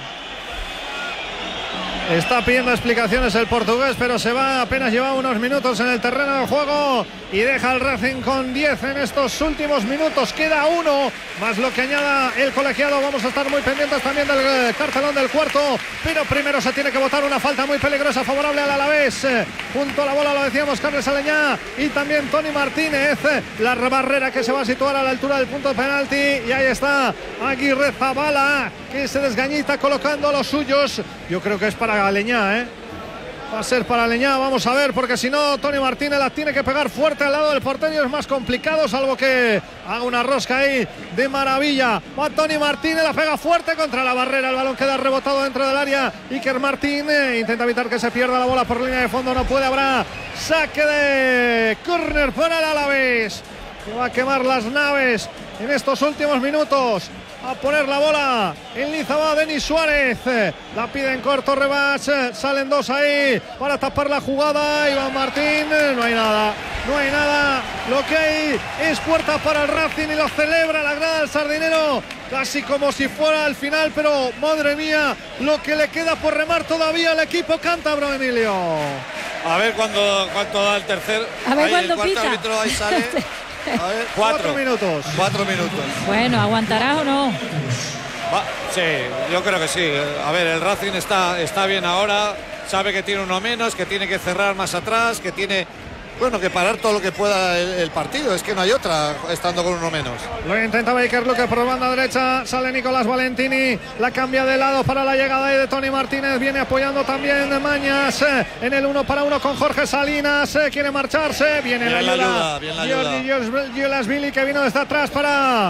Está pidiendo explicaciones el portugués, pero se va, apenas lleva unos minutos en el terreno de juego y deja al Racing con diez en estos últimos minutos. Queda uno, más lo que añada el colegiado. Vamos a estar muy pendientes también del eh, cartelón del cuarto, pero primero se tiene que votar una falta muy peligrosa favorable al Alavés. Eh, junto a la bola lo decíamos Carles Aleñá y también Tony Martínez. Eh, la barrera que se va a situar a la altura del punto de penalti y ahí está Aguirre Zabala, que se desgañita colocando a los suyos. Yo creo que es para Aleñá, ¿eh? Va a ser para Aleñá, vamos a ver, porque si no, Tony Martínez la tiene que pegar fuerte al lado del porteño, es más complicado, salvo que haga una rosca ahí de maravilla. Va Tony Martínez, la pega fuerte contra la barrera, el balón queda rebotado dentro del área. Iker Martínez intenta evitar que se pierda la bola por línea de fondo, no puede, habrá saque de córner para el Alavés, que va a quemar las naves en estos últimos minutos. A poner la bola en Lizaba, Denis Suárez, la pide en corto, Rebach, salen dos ahí para tapar la jugada, Iván Martín, no hay nada, no hay nada, lo que hay es puerta para el Racing y lo celebra la grada del Sardinero, casi como si fuera al final, pero madre mía, lo que le queda por remar todavía al equipo cántabro, Emilio. A ver cuándo, cuánto da el tercer. A ver ahí cuándo el cuarto pita. árbitro ahí sale. A ver, Cuatro cuatro. minutos. Cuatro minutos. Bueno, ¿aguantarás o no? Va, sí, yo creo que sí. A ver, el Racing está, está bien ahora. Sabe que tiene uno menos, que tiene que cerrar más atrás, que tiene, bueno, que parar todo lo que pueda el, el partido. Es que no hay otra estando con uno menos. Lo intenta Baker Luque por banda derecha, sale Nicolás Valentini, la cambia de lado para la llegada ahí de Tony Martínez, viene apoyando también Mañas eh, en el uno para uno con Jorge Salinas, eh, quiere marcharse, viene Bien la la ayuda, ayuda, bien la ayuda. Jordi Giolasvili que vino desde atrás para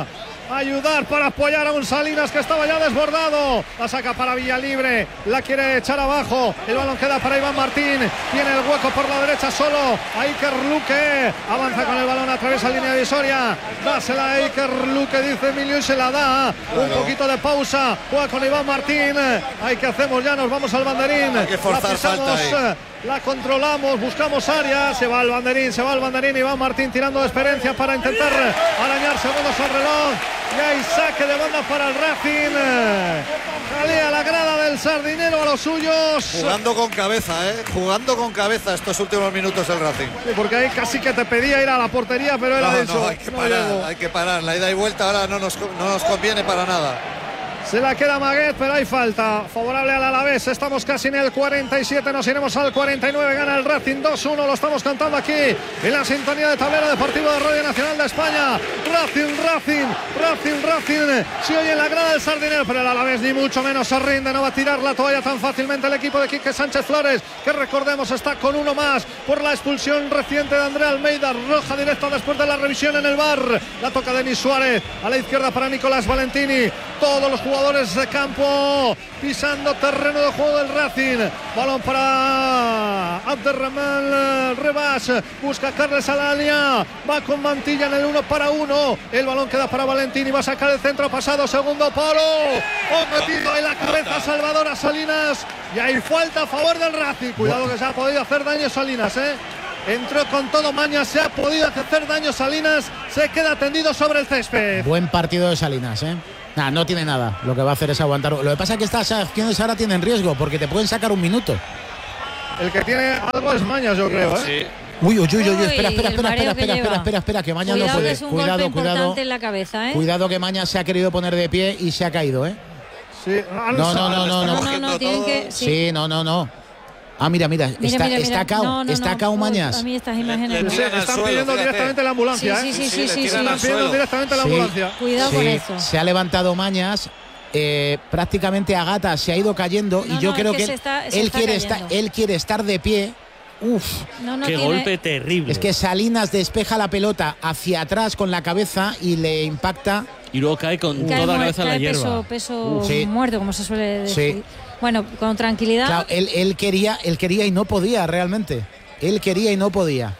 ayudar, para apoyar a un Salinas que estaba ya desbordado. La saca para Villalibre, la quiere echar abajo. El balón queda para Iván Martín. Tiene el hueco por la derecha solo. Iker Luque avanza con el balón, atraviesa línea divisoria. Dásela a Iker Luque, dice Emilio, y se la da. Claro. Un poquito de pausa. Juega con Iván Martín. Ay, ¿qué hacemos? Ya nos vamos al banderín. Hay que forzar, la pisamos, falta ahí. La controlamos, buscamos área. Se va el banderín, se va el banderín. Iván Martín tirando de experiencia para intentar arañar segundos al reloj. Y hay saque de banda para el Racing. Salía la grada del Sardinero a los suyos. Jugando con cabeza, ¿eh? Jugando con cabeza estos últimos minutos el Racing. Sí, porque ahí casi que te pedía ir a la portería, pero él no, ha dicho... No, hay que no parar, llego. hay que parar. La ida y vuelta ahora no nos, no nos conviene para nada. Se la queda Maguet, pero hay falta favorable al Alavés. Estamos casi en el cuarenta y siete, nos iremos al cuarenta y nueve. Gana el Racing dos uno, lo estamos cantando aquí en la sintonía de Tablero Deportivo de Radio Nacional de España. Racing, Racing, Racing, Racing. Se oye en la grada del Sardinero, pero el Alavés ni mucho menos se rinde. No va a tirar la toalla tan fácilmente el equipo de Quique Sánchez Flores, que recordemos está con uno más por la expulsión reciente de André Almeida. Roja directa después de la revisión en el V A R. La toca Denis Suárez, a la izquierda para Nicolás Valentini. Todos los jugadores de campo pisando terreno de juego del Racing. Balón para Abderrahman Rebas, busca a Carles Alalia, va con Mantilla en el uno para uno. El balón queda para Valentini, va a sacar el centro pasado, segundo palo, ha metido en la cabeza Salvador a Salinas y hay falta a favor del Racing. Cuidado que se ha podido hacer daño Salinas, eh entró con todo Mañas, se ha podido hacer daño Salinas, se queda tendido sobre el césped. Buen partido de Salinas, eh Nah, no tiene nada, lo que va a hacer es aguantar. Lo que pasa es que estas acciones ahora tienen riesgo porque te pueden sacar un minuto. El que tiene algo es Mañas, yo creo, ¿eh? Sí. Uy, uy, uy, uy, Uy, espera, espera, el espera, mareo espera, que espera, lleva. espera, espera, espera, que Mañas Cuidado, no puede. que es un Cuidado, golpe cuidado. importante en la cabeza, ¿eh? Cuidado que Mañas se ha querido poner de pie y se ha caído, ¿eh? Sí. No, no, no, no, no. No, no, no, tienen que... Sí. sí, no, no, no. Ah, mira, mira, Mira, está, mira, está mira. cao, No, no, está no. cao Uy, Mañas. A mí estas imágenes Le- no. le- Están suelo, pidiendo fíjate. directamente la ambulancia, Sí, ¿eh? sí, sí, sí, sí, le sí. tiran al Están pidiendo suelo. directamente la Sí. ambulancia. Cuidado Sí, con eso. se ha levantado Mañas, eh, prácticamente Agata se ha ido cayendo No, y yo no, creo es que que, se él, está- se él está quiere cayendo. estar, él quiere estar de pie. Uf, No, no Qué tiene- golpe terrible. es que Salinas despeja la pelota hacia atrás con la cabeza y le impacta. Y luego cae con cae toda la mu- cabeza en la cae hierba. peso, peso Sí. muerto, como se suele decir. Sí. Bueno, con tranquilidad. Claro, él, él quería, él quería y no podía realmente. Él quería y no podía.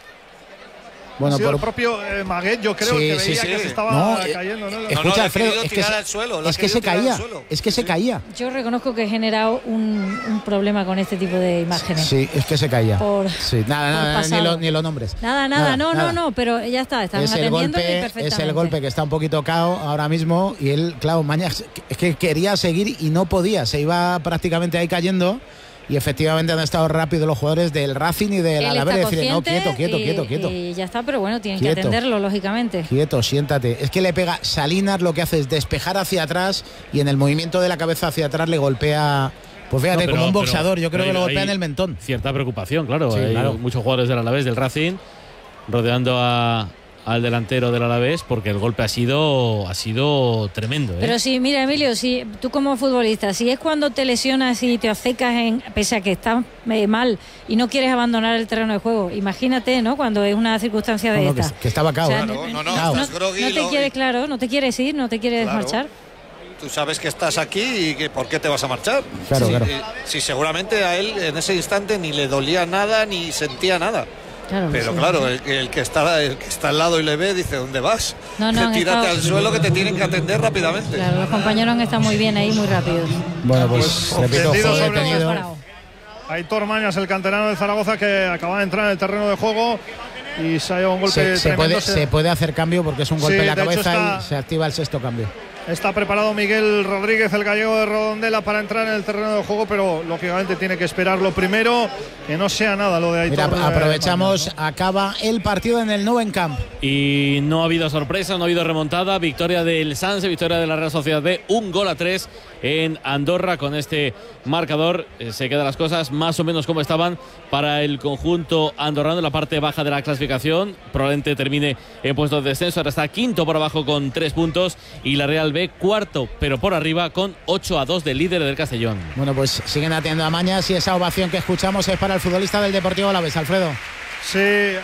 Bueno, Ha sido por el propio eh, Maguet, yo creo, Sí, que sí, veía sí. que se estaba No, eh, cayendo, ¿no? No, no, escucha, le ha Alfredo, querido es que, tirar se- al suelo, le ha es que se querido tirar al caía, suelo. es que se caía. Yo reconozco que he generado un, un problema con este tipo de imágenes. Sí, es que se caía. Por- sí, nada, por nada, ni pasado. lo, ni lo nombres. Nada, nada, no, nada. no, no, pero ya está, están Es el atendiéndole golpe, perfectamente. es el golpe que está un poquito cao ahora mismo y él, claro, Mañas es que quería seguir y no podía, se iba prácticamente ahí cayendo y efectivamente han estado rápidos los jugadores del Racing y del Él Alavés está decir, no, consciente quieto, quieto, y- quieto, quieto. Y ya está, pero bueno, tienen Quieto. que atenderlo, lógicamente. Quieto, siéntate. Es que le pega Salinas, lo que hace es despejar hacia atrás y en el movimiento de la cabeza hacia atrás le golpea, pues fíjate, No, pero- como un pero- boxeador, yo creo pero que lo hay- golpea en el mentón. Cierta preocupación, claro. Sí, Hay claro. muchos jugadores del Alavés, del Racing, rodeando a, al delantero del Alavés, porque el golpe ha sido, ha sido tremendo. ¿eh? Pero sí, mira, Emilio, si tú como futbolista, si es cuando te lesionas y te obcecas, en, pese a que estás eh, mal y no quieres abandonar el terreno de juego, imagínate, ¿no? Cuando es una circunstancia de No, no, que, esta. que estaba cao. O sea, ¿eh? Claro, no, no, Claro. no, estás groggy, no te lo- quieres, claro, no te quieres ir, no te quieres Claro. marchar. Tú sabes que estás aquí y que por qué te vas a marchar. Claro, si, claro. eh, si seguramente a él en ese instante ni le dolía nada ni sentía nada. Claro, Pero sí, claro, sí. el, el que está, el que está al lado y le ve dice, ¿dónde vas? No, no, han Tírate estado- al suelo que te tienen que atender rápidamente. Claro, los compañeros han estado muy bien ahí, muy rápidos. Bueno, pues, Pues, repito, ofendido juego sobre detenido. Parado. Aitor Mañas, el canterano de Zaragoza, que acaba de entrar en el terreno de juego y se ha llevado un golpe Se, se tremendo. puede, se puede hacer cambio porque es un golpe Sí, en la de hecho cabeza está- y se activa el sexto cambio. Está preparado Miguel Rodríguez, el gallego de Rodondela, para entrar en el terreno de juego, pero lógicamente tiene que esperar lo primero, que no sea nada lo de Aitor. Mira, eh, aprovechamos, Mañas, ¿no? acaba el partido en el Nou Camp. Y no ha habido sorpresa, no ha habido remontada. Victoria del Sanse, victoria de la Real Sociedad B, un gol a tres en Andorra. Con este marcador eh, se quedan las cosas más o menos como estaban para el conjunto andorrano en la parte baja de la clasificación. Probablemente termine en puesto de descenso. Ahora está quinto por abajo con tres puntos y la Real B cuarto, pero por arriba con ocho a dos del líder del Castellón. Bueno, pues siguen atendiendo a Mañas y esa ovación que escuchamos es para el futbolista del Deportivo Alavés, Alfredo. Sí,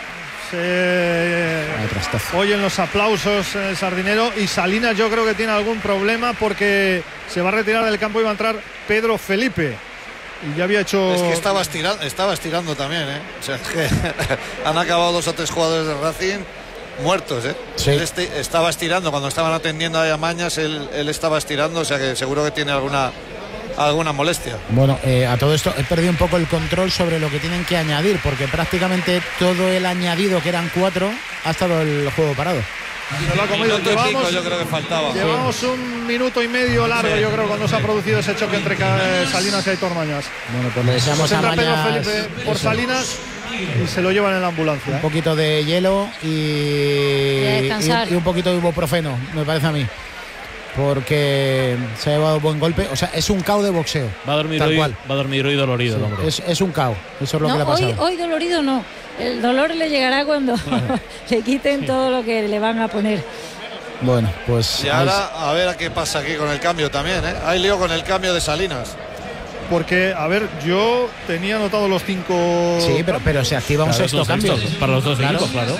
se oyen los aplausos en el Sardinero, y Salinas yo creo que tiene algún problema porque se va a retirar del campo y va a entrar Pedro Felipe. Y ya había hecho... Es que estaba estirando, estaba estirando también, ¿eh? O sea, es que han acabado dos o tres jugadores de Racing muertos, ¿eh? Sí. Él este, estaba estirando, cuando estaban atendiendo a Mañas, él, él estaba estirando, o sea que seguro que tiene alguna... alguna molestia. Bueno, eh, a todo esto he perdido un poco el control sobre lo que tienen que añadir, porque prácticamente todo el añadido, que eran cuatro, ha estado el juego parado. Se lo ha comido. Minuto y pico, yo creo que faltaba. Llevamos sí. un minuto y medio largo, sí. yo creo, cuando se ha producido ese choque entre Salinas y Aitor Mañas. Bueno, pues le deseamos a Mañas Pedro Felipe por eso. Salinas y se lo llevan en la ambulancia. Un ¿eh? poquito de hielo y, y, y un poquito de ibuprofeno, me parece a mí. Porque se ha llevado buen golpe. O sea, es un caos de boxeo. Va a dormir, hoy, va a dormir hoy dolorido. Sí, el es, es un caos. Eso es lo no, que le ha pasado. Hoy, hoy dolorido no. El dolor le llegará cuando le quiten sí. todo lo que le van a poner. Bueno, pues... Y ahora a ver a qué pasa aquí con el cambio también, ¿eh? Hay lío con el cambio de Salinas. Porque, a ver, yo tenía anotado los cinco... Sí, pero, pero se activa un claro, sexto cambio. Sextos, para los dos claro. equipos, claro.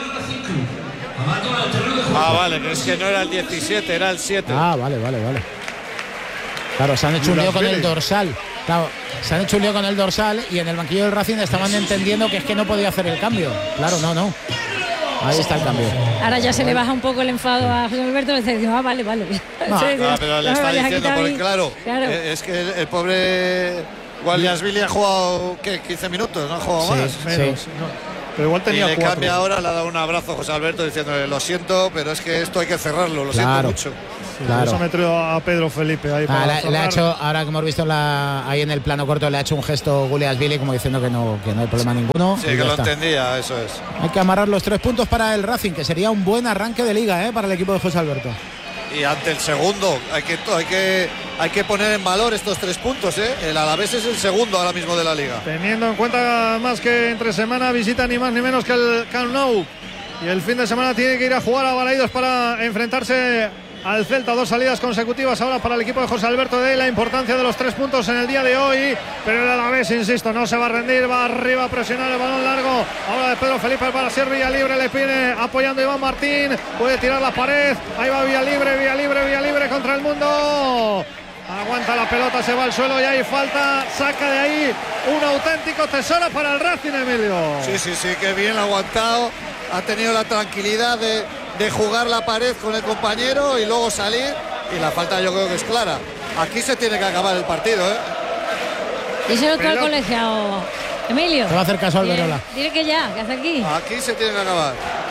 Ah, vale, que es que no era el diecisiete, era el siete. Ah, vale, vale, vale. Claro, se han hecho un lío con el dorsal. Claro, se han hecho un lío con el dorsal y en el banquillo del Racing estaban entendiendo que es que no podía hacer el cambio. Claro, no, no. Ahí está el cambio. Ahora ya se le baja un poco el enfado a José Alberto, le está diciendo, ah, vale, vale. No, sí, no, pero le no está diciendo, porque claro, claro, es que el, el pobre Gualiasvili ha jugado, ¿qué? quince minutos, no ha jugado sí, más. Menos. Sí. No. Pero igual tenía y le cuatro. Cambia ahora, le ha dado un abrazo a José Alberto diciéndole, lo siento, pero es que esto hay que cerrarlo, lo claro. siento mucho. Sí, claro. Eso me trajo a Pedro Felipe ahí. Ah, le, le ha hecho, ahora que hemos visto la, ahí en el plano corto, le ha hecho un gesto Guliasvili como diciendo que no, que no hay problema ninguno. Sí, que lo está. entendía, eso es. Hay que amarrar los tres puntos para el Racing, que sería un buen arranque de liga, ¿eh? Para el equipo de José Alberto. Y ante el segundo, hay que, hay que, hay que poner en valor estos tres puntos, ¿eh? El Alavés es el segundo ahora mismo de la liga. Teniendo en cuenta más que entre semana visita ni más ni menos que el Camp Nou. Y el fin de semana tiene que ir a jugar a Balaidos para enfrentarse al Celta. Dos salidas consecutivas ahora para el equipo de José Alberto, de la importancia de los tres puntos en el día de hoy. Pero el Alavés, insisto, no se va a rendir, va arriba a presionar el balón largo. Ahora de Pedro Felipe para ser Villalibre, le pide apoyando Iván Martín, puede tirar la pared, ahí va Villalibre, Villalibre, Villalibre contra el mundo. Aguanta la pelota, se va al suelo y hay falta, saca de ahí un auténtico tesoro para el Racing, Emilio. Sí, sí, sí, que bien aguantado, ha tenido la tranquilidad de, de jugar la pared con el compañero y luego salir, y la falta yo creo que es clara. Aquí se tiene que acabar el partido, ¿eh? Díselo tú al colegiado, Emilio. Te va a hacer caso al Verola. Dile que ya, que hace aquí. Aquí se tiene que acabar.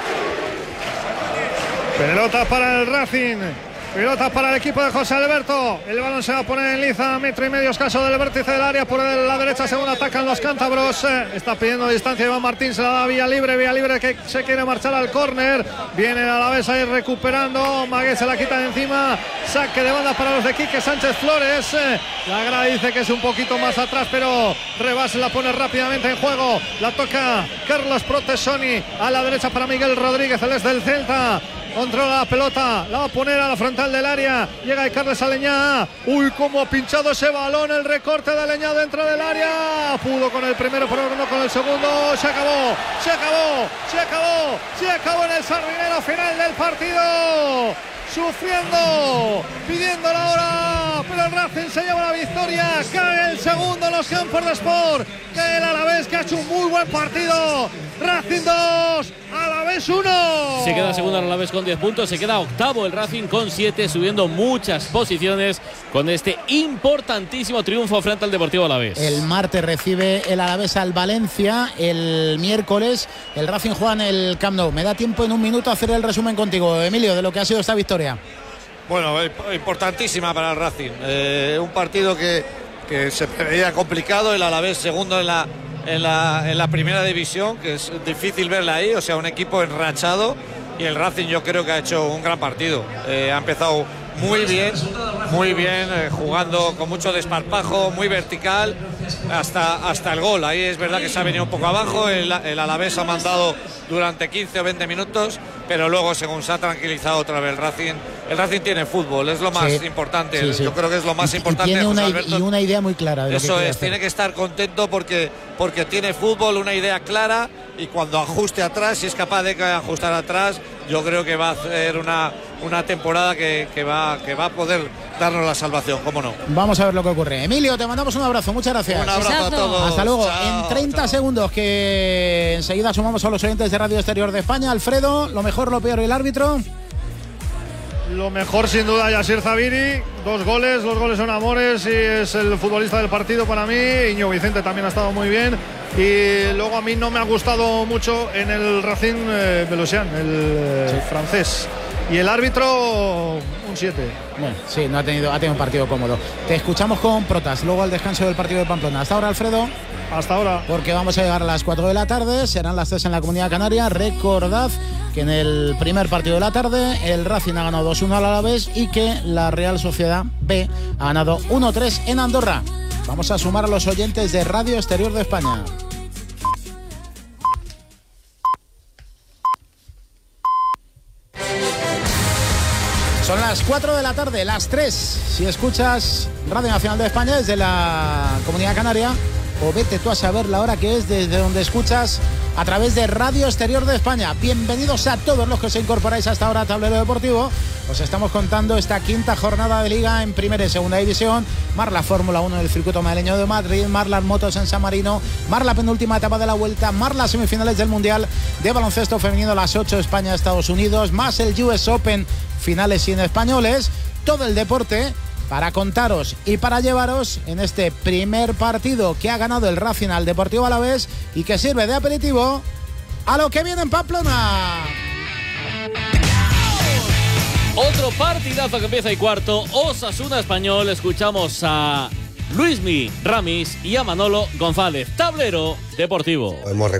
Pelota para el Racing. Pelota para el equipo de José Alberto. El balón se va a poner en liza, metro y medio escaso del vértice del área. Por la derecha, según atacan los cántabros. Está pidiendo distancia Iván Martín, se la da Villalibre. Villalibre que se quiere marchar al córner. Viene a la vez ahí recuperando. Magué se la quita de encima. Saque de banda para los de Quique Sánchez Flores. La grada dice que es un poquito más atrás, pero Rebase la pone rápidamente en juego. La toca Carlos Protesoni a la derecha para Miguel Rodríguez, el es del Celta. Controla la pelota, la va a poner a la frontal del área. Llega Carles Aleñá. Uy, cómo ha pinchado ese balón. El recorte de Aleñá dentro del área. Pudo con el primero, pero no con el segundo. Se acabó, se acabó, se acabó, se acabó en el Sardinero final del partido. Sufriendo, pidiendo la hora, pero el Racing se lleva la victoria. Cae el segundo en los campos de Sport. Cae el Alavés, que ha hecho un muy buen partido. Racing dos, Alavés uno. Se queda segundo el Alavés con diez puntos. Se queda octavo el Racing con siete, subiendo muchas posiciones con este importantísimo triunfo frente al Deportivo Alavés. El martes recibe el Alavés al Valencia. El miércoles el Racing juega en el Camp Nou. Me da tiempo en un minuto a hacer el resumen contigo, Emilio, de lo que ha sido esta victoria. Bueno, importantísima para el Racing. Eh, un partido que, que se veía complicado. El Alavés segundo en la, en, la, en la primera división, que es difícil verla ahí. O sea, un equipo enrachado. Y el Racing yo creo que ha hecho un gran partido. Eh, ha empezado muy bien, muy bien, eh, jugando con mucho desparpajo, muy vertical, hasta, hasta el gol. Ahí es verdad que se ha venido un poco abajo. El, el Alavés ha mandado durante quince o veinte minutos, pero luego, según se ha tranquilizado otra vez el Racing, el Racing tiene fútbol, es lo más sí, importante. Sí, sí. Yo creo que es lo más y, importante. Y tiene una, Alberto, y una idea muy clara. De eso lo que es, hacer. Tiene que estar contento porque, porque tiene fútbol, una idea clara. y cuando ajuste atrás, si es capaz de ajustar atrás, yo creo que va a hacer una, una temporada que, que, va, que va a poder darnos la salvación, cómo no. Vamos a ver lo que ocurre. Emilio, te mandamos un abrazo, muchas gracias. Un abrazo Exacto. a todos. Hasta luego. Chao, en treinta chao. segundos, que enseguida sumamos a los oyentes de Radio Exterior de España. Alfredo, lo mejor, lo peor y el árbitro. Lo mejor sin duda Yasir Zabiri, dos goles, los goles son amores y es el futbolista del partido para mí. Iñigo Vicente también ha estado muy bien. Y luego a mí no me ha gustado mucho en el Racing eh, Belosian, el eh, sí. francés. Y el árbitro, un siete. Bueno, sí, no ha tenido, ha tenido un partido cómodo. Te escuchamos con Protas, luego al descanso del partido de Pamplona. Hasta ahora, Alfredo. Hasta ahora. Porque vamos a llegar a las cuatro de la tarde, serán las tres en la Comunidad Canaria. Recordad que en el primer partido de la tarde el Racing ha ganado dos uno al Alavés y que la Real Sociedad B ha ganado uno tres en Andorra. Vamos a sumar a los oyentes de Radio Exterior de España. Son las cuatro de la tarde, las tres. Si escuchas Radio Nacional de España desde la Comunidad Canaria, o vete tú a saber la hora que es desde donde escuchas a través de Radio Exterior de España. Bienvenidos a todos los que os incorporáis hasta ahora a Tablero Deportivo. Os estamos contando esta quinta jornada de Liga en Primera y Segunda División. Mar la Fórmula uno del circuito madrileño de Madrid, mar las motos en San Marino, mar la penúltima etapa de la Vuelta, mar las semifinales del Mundial de Baloncesto Femenino a las ocho, España-Estados Unidos, más el U S Open, finales sin españoles. Todo el deporte para contaros y para llevaros en este primer partido que ha ganado el Racing al Deportivo Alavés y que sirve de aperitivo a lo que viene en Pamplona. Otro partidazo que empieza y cuarto, Osasuna Español. Escuchamos a Luismi Ramis y a Manolo González. Tablero Deportivo.